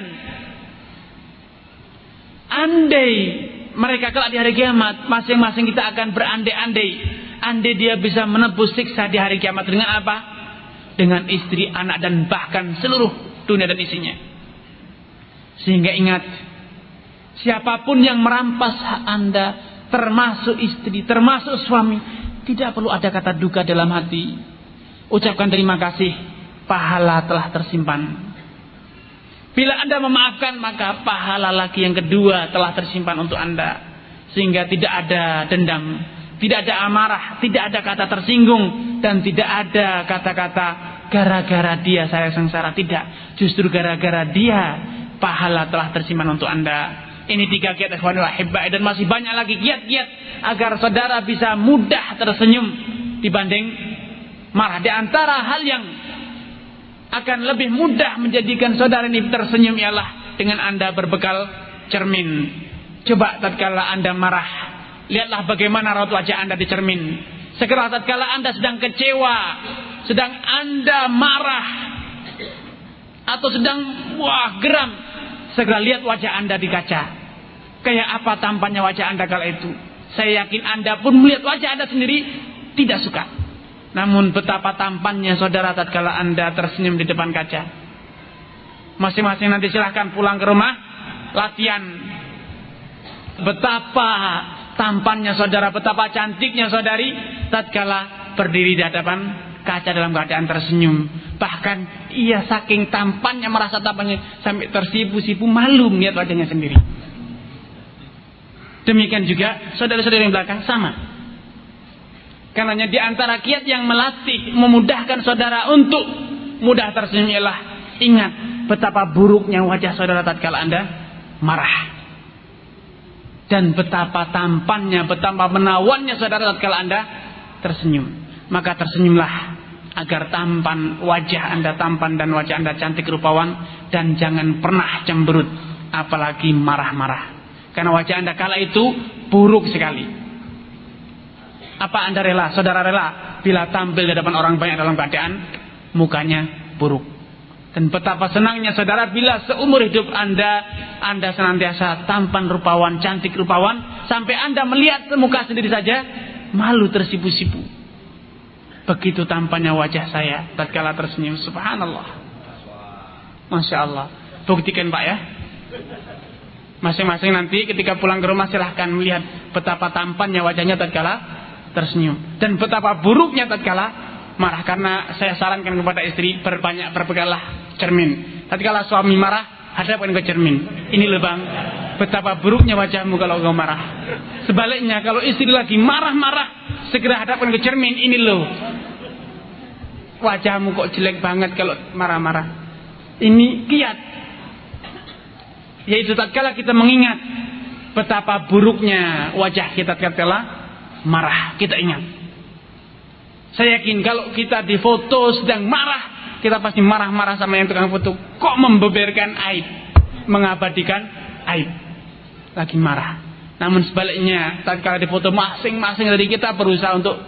andai mereka kelak di hari kiamat, masing-masing kita akan berandai-andai, andai dia bisa menebus siksa di hari kiamat dengan apa? Dengan istri, anak, dan bahkan seluruh dunia dan isinya. Sehingga ingat, siapapun yang merampas hak Anda, termasuk istri, termasuk suami, tidak perlu ada kata duka dalam hati. Ucapkan terima kasih, pahala telah tersimpan. Bila Anda memaafkan, maka pahala lagi yang kedua telah tersimpan untuk Anda. Sehingga tidak ada dendam, tidak ada amarah, tidak ada kata tersinggung, dan tidak ada kata-kata gara-gara dia saya sengsara. Tidak, justru gara-gara dia pahala telah tersimpan untuk Anda. Ini tiga kiat ikhwan wa hibbai, dan masih banyak lagi kiat-kiat agar saudara bisa mudah tersenyum dibanding marah. Di antara hal yang akan lebih mudah menjadikan saudara ini tersenyum ialah dengan Anda berbekal cermin. Coba tatkala Anda marah, lihatlah bagaimana raut wajah Anda di cermin. Segera tatkala Anda sedang kecewa, sedang Anda marah, atau sedang wah geram, segera lihat wajah Anda di kaca. Kayak apa tampannya wajah Anda kala itu? Saya yakin Anda pun melihat wajah Anda sendiri tidak suka. Namun betapa tampannya saudara tatkala Anda tersenyum di depan kaca. Masing-masing nanti silahkan pulang ke rumah, latihan. Betapa tampannya saudara, betapa cantiknya saudari tatkala berdiri di hadapan kaca dalam keadaan tersenyum. Bahkan ia saking tampannya, merasa tampannya, sampai tersipu-sipu malu melihat wajahnya sendiri. Demikian juga saudara-saudari yang belakang sama. Karenanya di antara kiat yang melatih, memudahkan saudara untuk mudah tersenyum ialah ingat betapa buruknya wajah saudara tatkala Anda marah. Dan betapa tampannya, betapa menawannya saudara tatkala Anda tersenyum. Maka tersenyumlah agar tampan wajah Anda tampan dan wajah Anda cantik rupawan, dan jangan pernah cemberut apalagi marah-marah. Karena wajah Anda kala itu buruk sekali. Apa Anda rela, saudara rela bila tampil di depan orang banyak dalam keadaan mukanya buruk? Dan betapa senangnya saudara bila seumur hidup Anda, Anda senantiasa tampan rupawan, cantik rupawan, sampai Anda melihat muka sendiri saja malu tersipu-sipu. Begitu tampannya wajah saya tatkala tersenyum. Subhanallah. Masya Allah. Buktikan Pak ya. Masing-masing nanti ketika pulang ke rumah silahkan melihat betapa tampannya wajahnya tatkala tersenyum, dan betapa buruknya tatkala marah. Karena saya sarankan kepada istri, berbanyak berpegallah cermin. Tatkala suami marah, hadapkan ke cermin. Ini loh bang, betapa buruknya wajahmu kalau kau marah. Sebaliknya kalau istri lagi marah-marah, segera hadapkan ke cermin. Ini loh, wajahmu kok jelek banget kalau marah-marah. Ini kiat, yaitu tatkala kita mengingat betapa buruknya wajah kita tatkala marah, kita ingat. Saya yakin kalau kita difoto sedang marah, kita pasti marah-marah sama yang tukang foto. Kok membeberkan aib, mengabadikan aib, lagi marah. Namun sebaliknya, tatkala difoto masing-masing dari kita berusaha untuk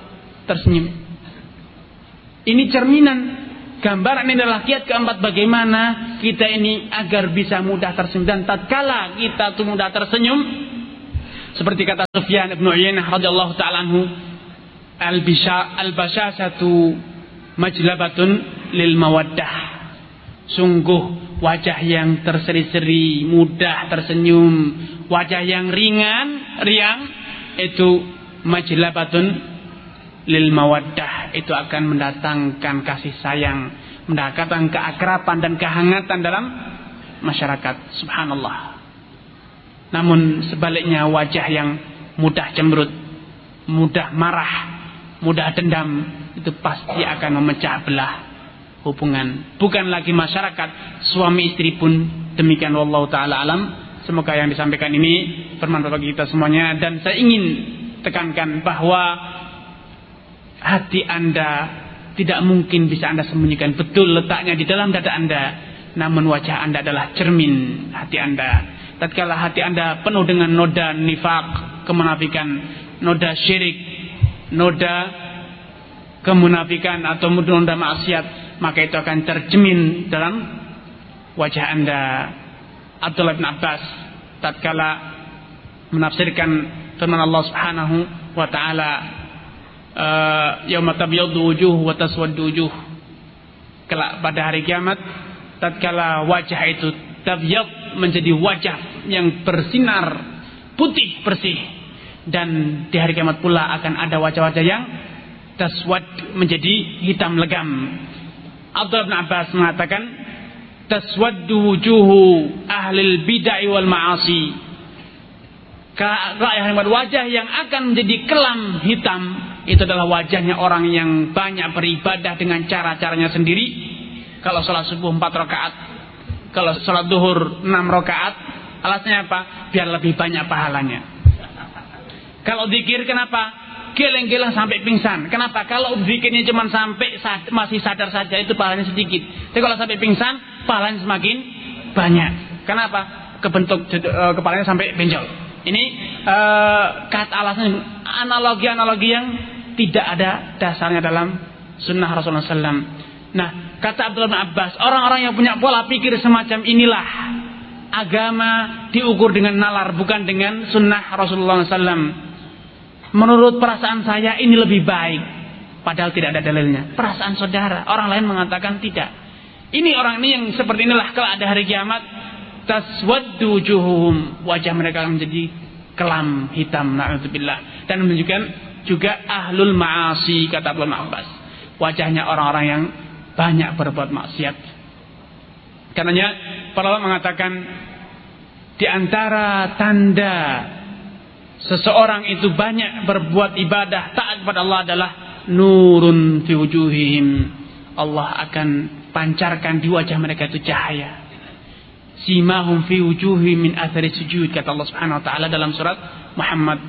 tersenyum. Ini cerminan, gambaran ini adalah kiat keempat bagaimana kita ini agar bisa mudah tersenyum. Dan tatkala kita tuh mudah tersenyum, seperti kata Sufyan ibn Uyainah radhiyallahu ta'ala anhu, al-basyashatu majlabatun lil mawaddah. Sungguh wajah yang terseri-seri, mudah tersenyum, wajah yang ringan, riang, itu majlabatun lil mawaddah, itu akan mendatangkan kasih sayang, mendatangkan keakraban dan kehangatan dalam masyarakat. Subhanallah. Namun sebaliknya wajah yang mudah cemberut, mudah marah, mudah dendam, itu pasti akan memecah belah hubungan. Bukan lagi masyarakat, suami istri pun demikian. Wallahu ta'ala alam. Semoga yang disampaikan ini bermanfaat bagi kita semuanya. Dan saya ingin tekankan bahwa hati Anda tidak mungkin bisa Anda sembunyikan. Betul letaknya di dalam dada Anda, namun wajah Anda adalah cermin hati Anda. Tatkala hati Anda penuh dengan noda nifak, kemunafikan, noda syirik, noda kemunafikan atau noda maksiat, maka itu akan tercermin dalam wajah Anda. Abdullah bin Abbas tatkala menafsirkan firman Allah Subhanahu wa taala, yauma tabyaddu wujuh wa taswaddu wujuh, kelak pada hari kiamat tatkala wajah itu tabyad, menjadi wajah yang bersinar putih bersih, dan di hari kiamat pula akan ada wajah-wajah yang taswad, menjadi hitam legam. Abdullah bin Abbas mengatakan, taswaddu wujuhu ahlil bid'ah wal ma'asi. Wajah yang akan menjadi kelam hitam itu adalah wajahnya orang yang banyak beribadah dengan cara-caranya sendiri. Kalau sholat subuh empat rakaat, kalau sholat duhur enam rakaat, alasnya apa? Biar lebih banyak pahalanya. Kalau zikir kenapa? Geleng-geleng sampai pingsan. Kenapa? Kalau zikirnya cuma sampai sad- masih sadar saja, itu pahalanya sedikit. Tapi kalau sampai pingsan, pahalanya semakin banyak. Kenapa? Kebentuk uh, kepalanya sampai benjol. Ini uh, kata alasan analogi-analogi yang tidak ada dasarnya dalam sunnah Rasulullah sallallahu alaihi wasallam. Nah, kata Abdullah bin Abbas, orang-orang yang punya pola pikir semacam inilah agama diukur dengan nalar, bukan dengan sunnah Rasulullah sallallahu alaihi wasallam. Menurut perasaan saya ini lebih baik, padahal tidak ada dalilnya. Perasaan saudara, orang lain mengatakan tidak. Ini orang ini yang seperti inilah kalau ada hari kiamat, taswaddu wujuhum, wajah mereka akan menjadi kelam hitam, na'udzubillah. Dan menunjukkan juga ahlul ma'asi, kata Abdullah bin Abbas, wajahnya orang-orang yang banyak berbuat maksiat. Karenanya para ulama mengatakan di antara tanda seseorang itu banyak berbuat ibadah taat kepada Allah adalah nurun fi wujuhihim. Allah akan pancarkan di wajah mereka itu cahaya. Simahum fi wujuhihim min athari sujud, kata Allah Subhanahu wa taala dalam surat Muhammad.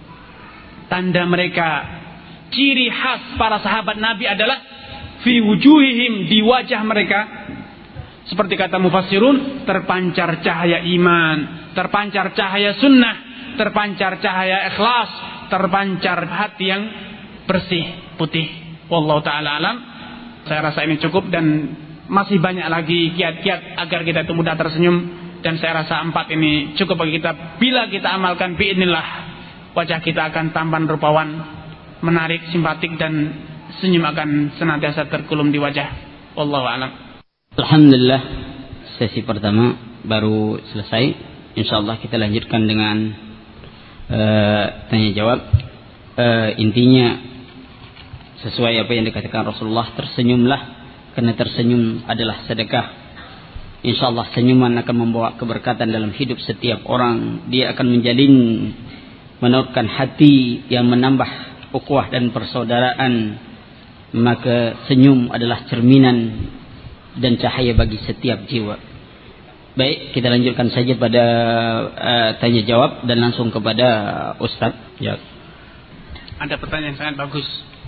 Tanda mereka, ciri khas para sahabat Nabi adalah fi wujuhihim, di wajah mereka. Seperti kata mufassirun, terpancar cahaya iman, terpancar cahaya sunnah, terpancar cahaya ikhlas, terpancar hati yang bersih, putih. Wallahu ta'ala alam. Saya rasa ini cukup, dan masih banyak lagi kiat-kiat agar kita itu mudah tersenyum. Dan saya rasa empat ini cukup bagi kita. Bila kita amalkan bi'idnillah, wajah kita akan tampan rupawan, menarik, simpatik, dan senyum akan senantiasa terkulum di wajah. Wallahu a'lam. Alhamdulillah, sesi pertama baru selesai. Insyaallah kita lanjutkan dengan uh, tanya jawab. Uh, intinya sesuai apa yang dikatakan Rasulullah, tersenyumlah karena tersenyum adalah sedekah. Insyaallah senyuman akan membawa keberkatan dalam hidup setiap orang. Dia akan menjalin, menautkan hati yang menambah ukhuwah dan persaudaraan. Maka senyum adalah cerminan dan cahaya bagi setiap jiwa. Baik, kita lanjutkan saja pada uh, tanya jawab dan langsung kepada Ustaz. Ya. Ada pertanyaan yang sangat bagus.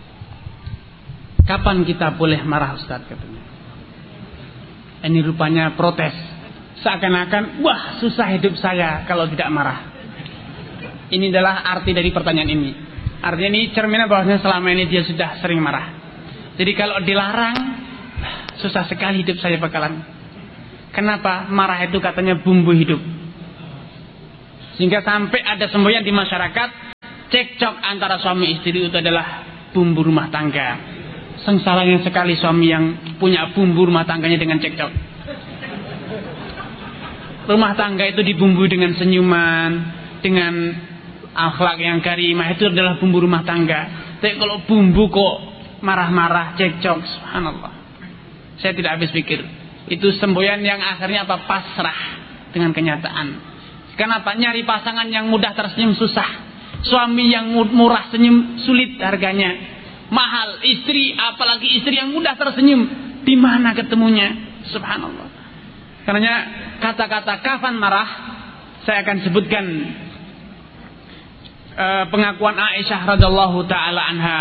Kapan kita boleh marah, Ustaz, katanya? Ini rupanya protes. Seakan-akan, wah, susah hidup saya kalau tidak marah. Ini adalah arti dari pertanyaan ini. Artinya ini cerminan bahwasanya selama ini dia sudah sering marah. Jadi kalau dilarang, susah sekali hidup saya bakalan. Kenapa? Marah itu katanya bumbu hidup. Sehingga sampai ada semboyan di masyarakat, cekcok antara suami istri itu adalah bumbu rumah tangga. Sengsaranya sekali suami yang punya bumbu rumah tangganya dengan cekcok. Rumah tangga itu dibumbui dengan senyuman, dengan akhlak yang karimah, itu adalah bumbu rumah tangga. Tapi kalau bumbu kok marah-marah, cekcok, subhanallah, saya tidak habis pikir. Itu semboyan yang akhirnya apa? Pasrah dengan kenyataan. Kenapa? Nyari pasangan yang mudah tersenyum susah. Suami yang murah senyum sulit harganya. Mahal. Istri, apalagi istri yang mudah tersenyum, di mana ketemunya? Subhanallah. Karena kata-kata kapan marah, saya akan sebutkan uh, pengakuan Aisyah radhiyallahu taala anha.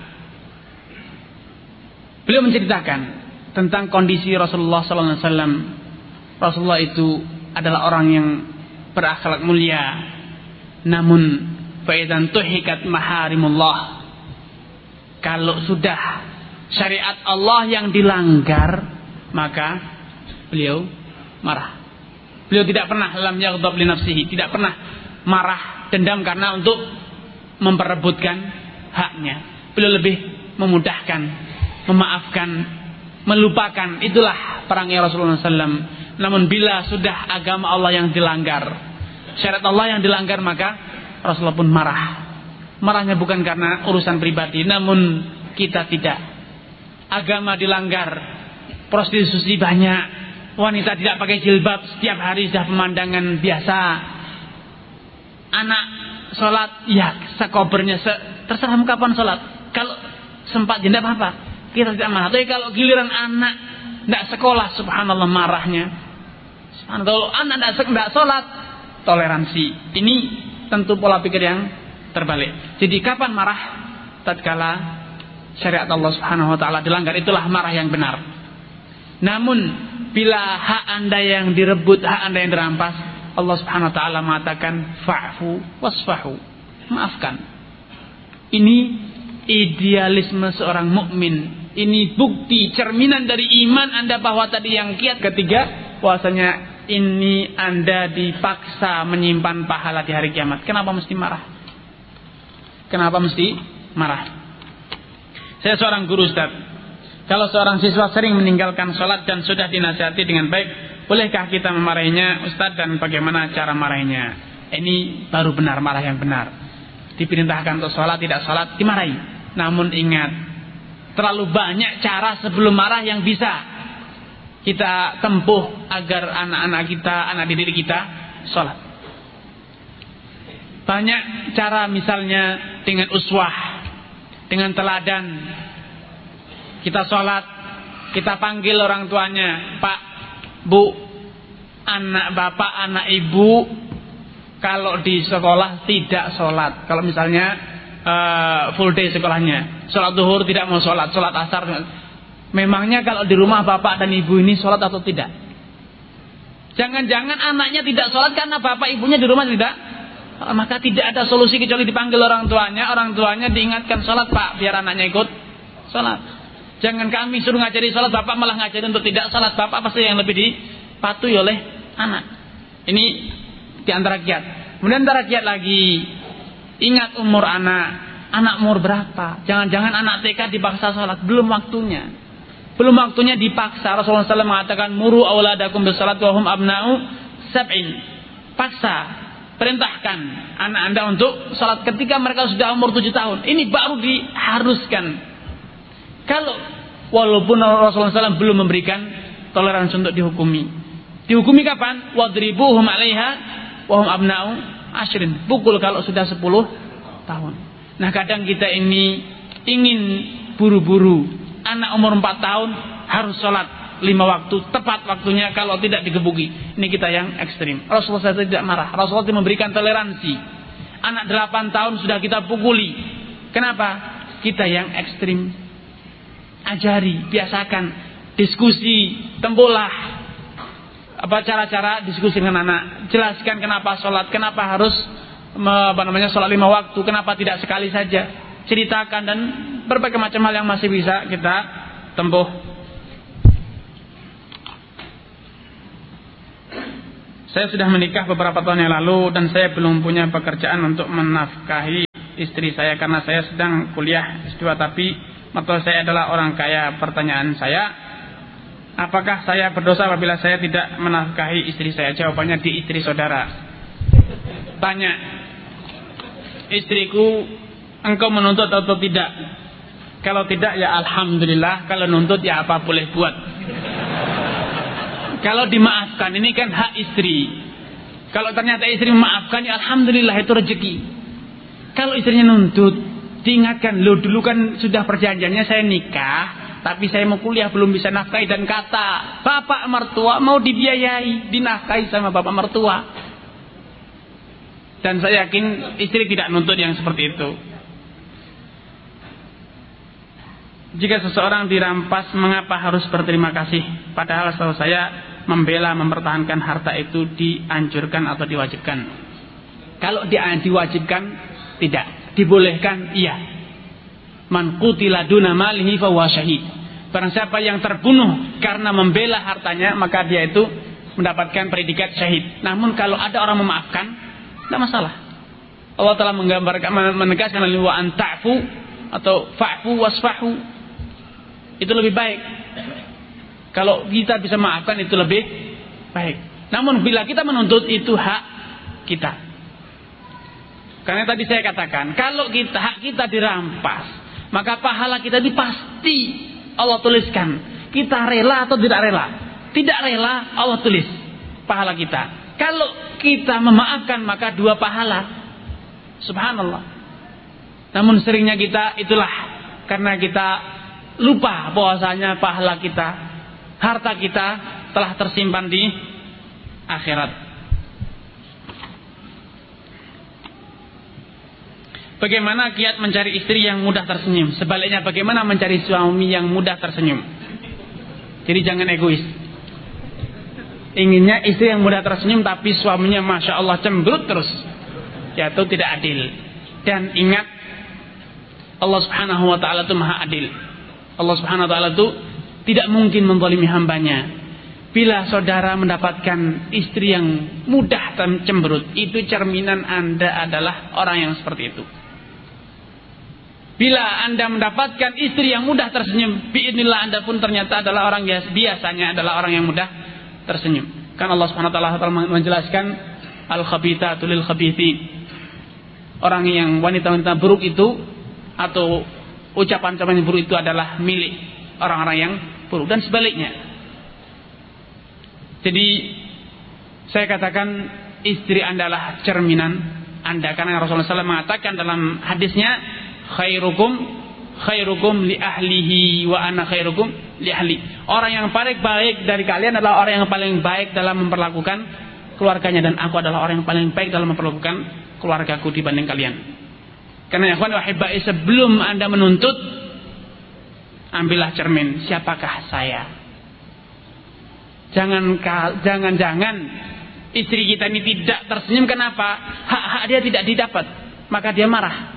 Beliau menceritakan tentang kondisi Rasulullah sallallahu alaihi wasallam. Rasulullah itu adalah orang yang berakhlak mulia, namun faidan tuhikat maharimullah, kalau sudah syariat Allah yang dilanggar, maka beliau marah. Beliau tidak pernah lam yaghdab li nafsihi, tidak pernah marah dendam karena untuk memperebutkan haknya. Beliau lebih memudahkan, memaafkan, melupakan. Itulah perangnya Rasulullah sallallahu alaihi wasallam. Namun bila sudah agama Allah yang dilanggar, syariat Allah yang dilanggar, maka Rasulullah pun marah. Marahnya bukan karena urusan pribadi, namun kita tidak. Agama dilanggar, prostitusi banyak, wanita tidak pakai jilbab, setiap hari sudah pemandangan biasa. Anak sholat, ya sekobernya, se terserah kapan sholat. Kalau sempat jenda apa-apa, kita tidak marah. Tapi kalau giliran anak tidak sekolah, subhanallah marahnya. Subhanallah, kalau anak tidak sholat, toleransi. Ini tentu pola pikir yang terbalik. Jadi kapan marah? Tatkala syariat Allah subhanahu wa ta'ala dilanggar, itulah marah yang benar. Namun bila hak anda yang direbut, hak anda yang dirampas, Allah subhanahu wa ta'ala mengatakan fa'fu wasfahu, maafkan. Ini idealisme seorang mukmin. Ini bukti cerminan dari iman anda bahwa tadi yang kiat. Ketiga, bahwasanya ini anda dipaksa menyimpan pahala di hari kiamat. Kenapa mesti marah? Kenapa mesti marah? Saya seorang guru, Ustaz. Kalau seorang siswa sering meninggalkan sholat dan sudah dinasihati dengan baik, bolehkah kita memarahinya, Ustaz, dan bagaimana cara marahinya? Ini baru benar, marah yang benar. Diperintahkan untuk sholat, tidak sholat, dimarahi. Namun ingat, terlalu banyak cara sebelum marah yang bisa kita tempuh agar anak-anak kita, anak didik kita sholat. Banyak cara, misalnya dengan uswah, dengan teladan. Kita sholat, kita panggil orang tuanya, Pak, Bu, anak bapak, anak ibu, kalau di sekolah tidak sholat. Kalau misalnya uh, full day sekolahnya, sholat duhur tidak mau sholat, sholat asar. Memangnya kalau di rumah bapak dan ibu ini sholat atau tidak? Jangan-jangan anaknya tidak sholat karena bapak ibunya di rumah tidak? Maka tidak ada solusi kecuali dipanggil orang tuanya. Orang tuanya diingatkan sholat, Pak, biar anaknya ikut sholat. Jangan kami suruh ngajari sholat, bapak malah ngajari untuk tidak sholat. Bapak pasti yang lebih dipatuhi oleh anak. Ini diantara kiat. Kemudian antara kiat lagi, ingat umur anak. Anak umur berapa? Jangan-jangan anak T K dipaksa sholat, belum waktunya. Belum waktunya dipaksa. Rasulullah shallallahu alaihi wasallam mengatakan, muru awladakum bisalat wa hum abna'u sab'in. Paksa, perintahkan anak anda untuk salat ketika mereka sudah umur tujuh tahun. Ini baru diharuskan. Kalau walaupun Rasulullah shallallahu alaihi wasallam belum memberikan toleransi untuk dihukumi. Dihukumi kapan? Wadribuhum 'alaiha wa hum abna'u ashrin. Pukul kalau sudah sepuluh tahun. Nah, kadang kita ini ingin buru-buru. Anak umur empat tahun harus sholat lima waktu, tepat waktunya, kalau tidak digebuki. Ini kita yang ekstrim. Rasulullah tidak marah. Rasulullah memberikan toleransi. Anak delapan tahun sudah kita pukuli. Kenapa? Kita yang ekstrim. Ajari, biasakan diskusi, tempuhlah apa cara-cara diskusi dengan anak. Jelaskan kenapa sholat, kenapa harus apa namanya sholat lima waktu, kenapa tidak sekali saja? Ceritakan, dan berbagai macam hal yang masih bisa kita tempuh. Saya sudah menikah beberapa tahun yang lalu dan saya belum punya pekerjaan untuk menafkahi istri saya karena saya sedang kuliah S dua, tapi mertua saya adalah orang kaya. Pertanyaan saya, apakah saya berdosa apabila saya tidak menafkahi istri saya? Jawabannya di istri saudara. Tanya, istriku, engkau menuntut atau tidak? Kalau tidak ya alhamdulillah, kalau nuntut ya apa boleh buat. Kalau dimaafkan, ini kan hak istri. Kalau ternyata istri memaafkan, ya alhamdulillah, itu rezeki. Kalau istrinya nuntut, diingatkan, lo dulu kan sudah perjanjiannya saya nikah, tapi saya mau kuliah belum bisa nafkahi, dan kata bapak mertua mau dibiayai, dinafkahi sama bapak mertua. Dan saya yakin istri tidak nuntut yang seperti itu. Jika seseorang dirampas, mengapa harus berterima kasih? Padahal setahu saya membela, mempertahankan harta itu dianjurkan atau diwajibkan. Kalau di, diwajibkan, tidak. Dibolehkan, iya. Man qutila duna malihi fahuwa syahid. Barang siapa yang terbunuh karena membela hartanya, maka dia itu mendapatkan predikat syahid. Namun kalau ada orang memaafkan, tidak masalah. Allah telah menggambarkan, menegaskan wa an ta'fu atau fa'fu wasfahu. Itu lebih baik. Kalau kita bisa maafkan, itu lebih baik. Namun bila kita menuntut, itu hak kita. Karena tadi saya katakan, kalau kita hak kita dirampas, maka pahala kita ini pasti Allah tuliskan. Kita rela atau tidak rela? Tidak rela, Allah tulis pahala kita. Kalau kita memaafkan, maka dua pahala. Subhanallah. Namun seringnya kita itulah karena kita lupa bahwasanya pahala kita, harta kita telah tersimpan di akhirat. Bagaimana kiat mencari istri yang mudah tersenyum? Sebaliknya, bagaimana mencari suami yang mudah tersenyum? Jadi jangan egois. Inginnya istri yang mudah tersenyum, tapi suaminya masya Allah cemberut terus, ya itu tidak adil. Dan ingat, Allah Subhanahu Wa Taala itu maha adil. Allah Subhanahu Wa Taala itu tidak mungkin menzalimi hambanya. Bila saudara mendapatkan istri yang mudah dan cemberut, itu cerminan Anda adalah orang yang seperti itu. Bila Anda mendapatkan istri yang mudah tersenyum, biidznillah Anda pun ternyata adalah orang yang biasanya adalah orang yang mudah tersenyum. Kan Allah Subhanahu Wa Taala menjelaskan al-khabithatu lil khabithin. Orang yang wanita-wanita buruk itu atau ucapan-ucapan yang buruk itu adalah milik orang-orang yang buruk, dan sebaliknya. Jadi saya katakan istri Anda adalah cerminan Anda, karena Rasulullah shallallahu alaihi wasallam mengatakan dalam hadisnya, khairukum khairukum li ahlihi wa ana khairukum li ahli. Orang yang paling baik dari kalian adalah orang yang paling baik dalam memperlakukan keluarganya, dan aku adalah orang yang paling baik dalam memperlakukan keluargaku dibanding kalian. Karena ya kawan wahibai, sebelum Anda menuntut, ambillah cermin, siapakah saya? Jangan jangan-jangan istri kita ini tidak tersenyum, kenapa? Hak-hak dia tidak didapat, maka dia marah.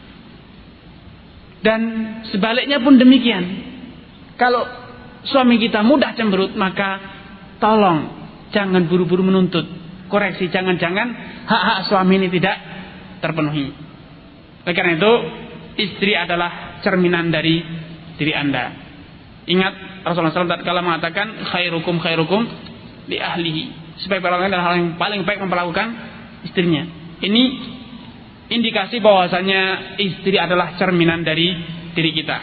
Dan sebaliknya pun demikian. Kalau suami kita mudah cemberut, maka tolong jangan buru-buru menuntut. Koreksi, jangan-jangan hak-hak suami ini tidak terpenuhi. Oleh karena itu, istri adalah cerminan dari diri Anda. Ingat, Rasulullah shallallahu alaihi wasallam tatkala mengatakan khairukum khairukum li ahlihi. Sebaik-baik orang adalah hal yang paling baik memperlakukan istrinya. Ini indikasi bahwasanya istri adalah cerminan dari diri kita.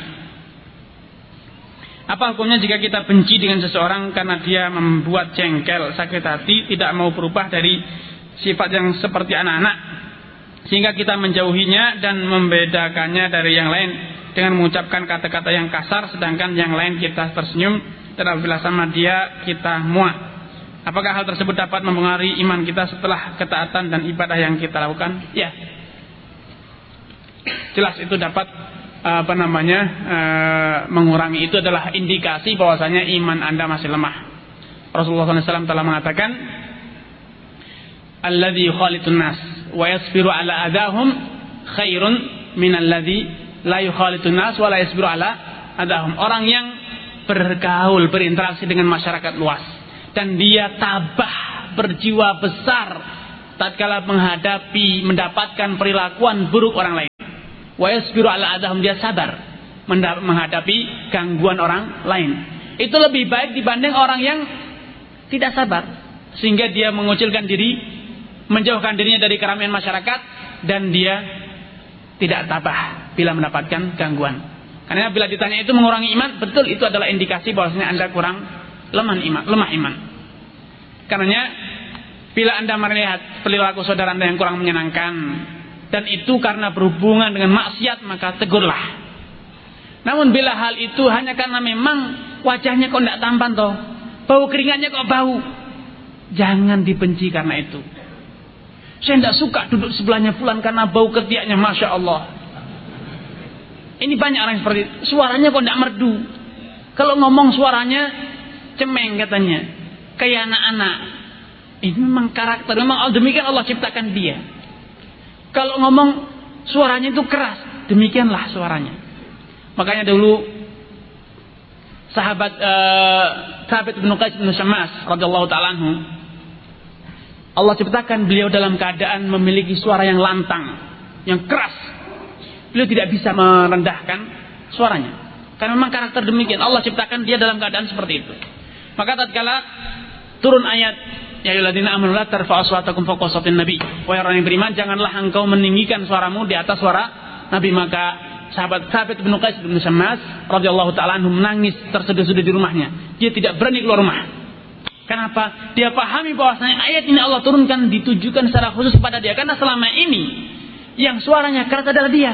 Apa hukumnya jika kita benci dengan seseorang karena dia membuat jengkel, sakit hati, tidak mau berubah dari sifat yang seperti anak-anak, sehingga kita menjauhinya dan membedakannya dari yang lain dengan mengucapkan kata-kata yang kasar, sedangkan yang lain kita tersenyum, dan apabila sama dia kita muak. Apakah hal tersebut dapat mempengaruhi iman kita setelah ketaatan dan ibadah yang kita lakukan? Ya, jelas itu dapat apa namanya uh, mengurangi. Itu adalah indikasi bahwasanya iman Anda masih lemah. Rasulullah shallallahu alaihi wasallam telah mengatakan, alladzi yukhalitun nas wa yasbiru ala adahum khairun minalladzi la yukhalitun nas wa la yasbiru ala adahum. Orang yang bergaul, berinteraksi dengan masyarakat luas dan dia tabah, berjiwa besar tatkala menghadapi, mendapatkan perilakuan buruk orang lain. Wa yasbiru ala adahum, dia sabar menghadapi gangguan orang lain. Itu lebih baik dibanding orang yang tidak sabar, sehingga dia mengucilkan diri, menjauhkan dirinya dari keramaian masyarakat, dan dia tidak tabah bila mendapatkan gangguan. Karena bila ditanya itu mengurangi iman, betul, itu adalah indikasi bahwasanya Anda kurang lemah iman, lemah iman. Karenanya bila Anda melihat perilaku saudara Anda yang kurang menyenangkan, dan itu karena berhubungan dengan maksiat, maka tegurlah. Namun bila hal itu hanya karena memang wajahnya kok tidak tampan toh, bau keringatnya kok bau, jangan dibenci karena itu. Saya tidak suka duduk sebelahnya fulan karena bau ketiaknya, masya Allah. Ini banyak orang seperti itu. Suaranya kok tidak merdu. Kalau ngomong suaranya cemeng katanya, kayak anak-anak. Ini memang karakter, memang demikian Allah ciptakan dia. Kalau ngomong suaranya itu keras, demikianlah suaranya. Makanya dulu sahabat uh, sahabat Ibnu Qais bin Syammas radhiyallahu taala anhu, Allah ciptakan beliau dalam keadaan memiliki suara yang lantang, yang keras. Beliau tidak bisa merendahkan suaranya. Karena memang karakter demikian, Allah ciptakan dia dalam keadaan seperti itu. Maka tatkala turun ayat ya ayyuhalladzina amanu la tarfa'u aswatakum fawqa sawtin nabi, wahai orang yang beriman, janganlah engkau meninggikan suaramu di atas suara Nabi. Maka sahabat sahabat Ibnu Qais bin Syammas radhiyallahu taala anhu menangis terseduh-seduh di rumahnya. Dia tidak berani keluar rumah. Kenapa? Dia pahami bahwasanya ayat ini Allah turunkan ditujukan secara khusus kepada dia, karena selama ini yang suaranya keras adalah dia.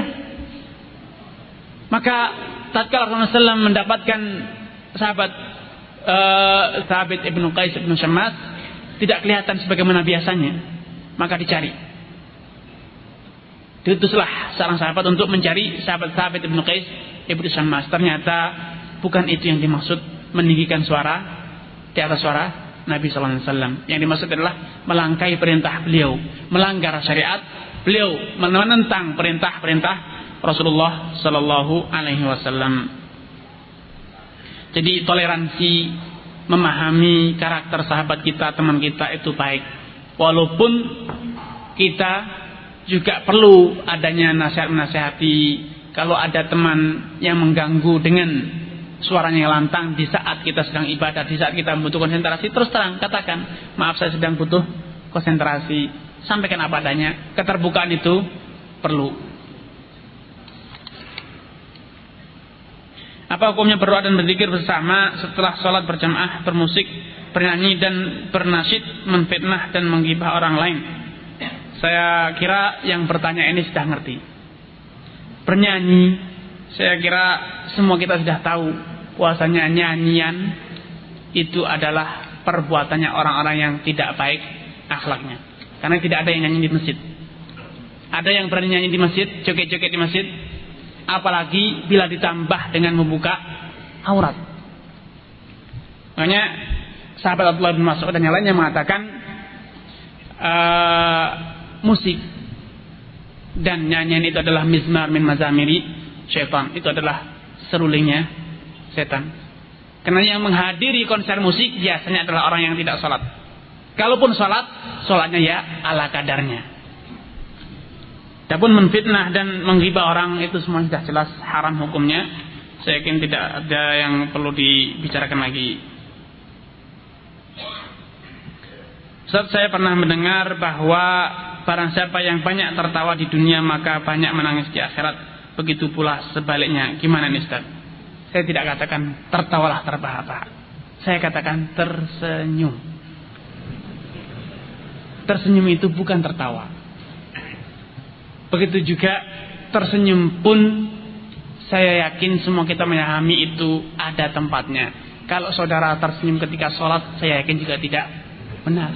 Maka tatkala Rasulullah shallallahu alaihi wasallam mendapatkan sahabat uh, sahabat Ibnu Qais bin Syammas tidak kelihatan sebagaimana biasanya, maka dicari. Diutuslah seorang sahabat untuk mencari sahabat-sahabat Ibnu Qais Ibnu Syammas. Ternyata bukan itu yang dimaksud, meninggikan suara di atas suara Nabi sallallahu alaihi wasallam. Yang dimaksud adalah melangkai perintah beliau, melanggar syariat beliau, menentang perintah-perintah Rasulullah sallallahu alaihi wasallam. Jadi toleransi, memahami karakter sahabat kita, teman kita itu baik. Walaupun kita juga perlu adanya nasihat-nasihati. Kalau ada teman yang mengganggu dengan suaranya yang lantang di saat kita sedang ibadah, di saat kita butuh konsentrasi, terus terang katakan, maaf saya sedang butuh konsentrasi. Sampaikan apa adanya. Keterbukaan itu perlu. Apa hukumnya berdoa dan berzikir bersama setelah sholat berjamaah, bermusik, bernyanyi dan bernasyid, menfitnah dan menggibah orang lain? Saya kira yang bertanya ini sudah ngerti. Bernyanyi, saya kira semua kita sudah tahu puasanya nyanyian itu adalah perbuatannya orang-orang yang tidak baik akhlaknya. Karena tidak ada yang nyanyi di masjid. Ada yang berani nyanyi di masjid, joget-joget di masjid, apalagi bila ditambah dengan membuka aurat. Makanya sahabat Abdullah bin Mas'ud dan yang lainnya mengatakan uh, musik dan nyanyian itu adalah mizmar min mazamiri syaitan. Itu adalah serulingnya setan. Karena yang menghadiri konser musik biasanya adalah orang yang tidak sholat. Kalaupun sholat, sholatnya ya ala kadarnya. Adapun menfitnah dan menggibah orang itu semua sudah jelas haram hukumnya. Saya yakin tidak ada yang perlu dibicarakan lagi. Ustaz, saya pernah mendengar bahwa barang siapa yang banyak tertawa di dunia maka banyak menangis di akhirat. Begitu pula sebaliknya. Gimana nih Ustaz? Saya tidak katakan tertawalah terbahak-bahak. Saya katakan tersenyum. Tersenyum itu bukan tertawa. Begitu juga tersenyum pun saya yakin semua kita memahami itu ada tempatnya. Kalau saudara tersenyum ketika sholat, saya yakin juga tidak benar.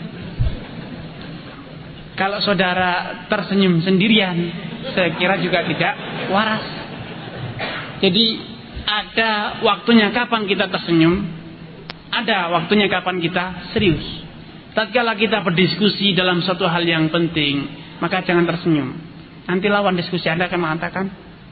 Kalau saudara tersenyum sendirian, saya kira juga tidak waras. Jadi ada waktunya kapan kita tersenyum, ada waktunya kapan kita serius. Tatkala kita berdiskusi dalam suatu hal yang penting, maka jangan tersenyum. Nanti lawan diskusi Anda akan mengatakan,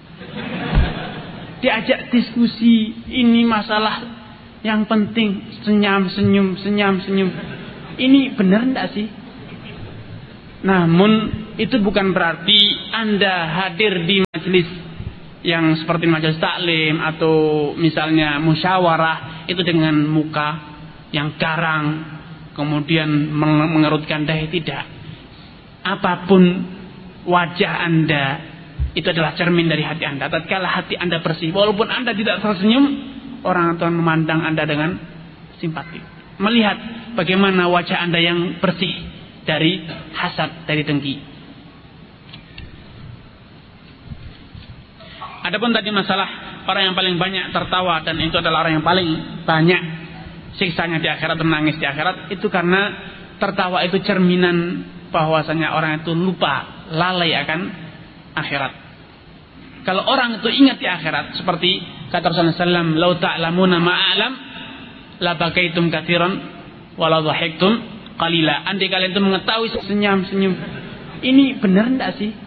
diajak diskusi ini masalah yang penting, senyum, senyum, senyum, senyum. Ini benar enggak sih? Namun itu bukan berarti Anda hadir di majelis yang seperti majelis taklim atau misalnya musyawarah itu dengan muka yang garang, kemudian mengerutkan dahi. Tidak. Apapun wajah Anda itu adalah cermin dari hati Anda. Tatkala hati Anda bersih, walaupun Anda tidak tersenyum, orang akan memandang Anda dengan simpati, melihat bagaimana wajah Anda yang bersih dari hasad, dari dengki. Adapun tadi masalah orang yang paling banyak tertawa dan itu adalah orang yang paling banyak siksanya di akhirat, menangis di akhirat, itu karena tertawa itu cerminan bahwasanya orang itu lupa, lalai akan akhirat. Kalau orang itu ingat di akhirat, seperti kata Rasulullah sallallahu alaihi wasallam, "Lau ta'lamuna ma'alam la bakaitum katsiran wa la dhahiktum qalila." Andai kalian itu mengetahui senyum-senyum. Ini benar enggak sih?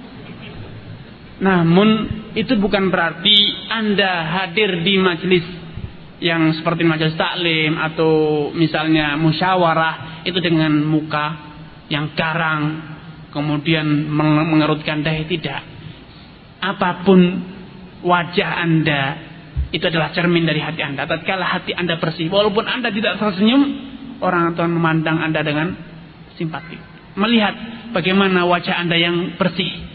Namun itu bukan berarti Anda hadir di majelis yang seperti majelis taklim atau misalnya musyawarah itu dengan muka yang garang, kemudian mengerutkan dahi. Tidak. Apapun wajah Anda itu adalah cermin dari hati Anda. Tatkala hati Anda bersih, walaupun Anda tidak tersenyum, orang akan memandang Anda dengan simpati, melihat bagaimana wajah Anda yang bersih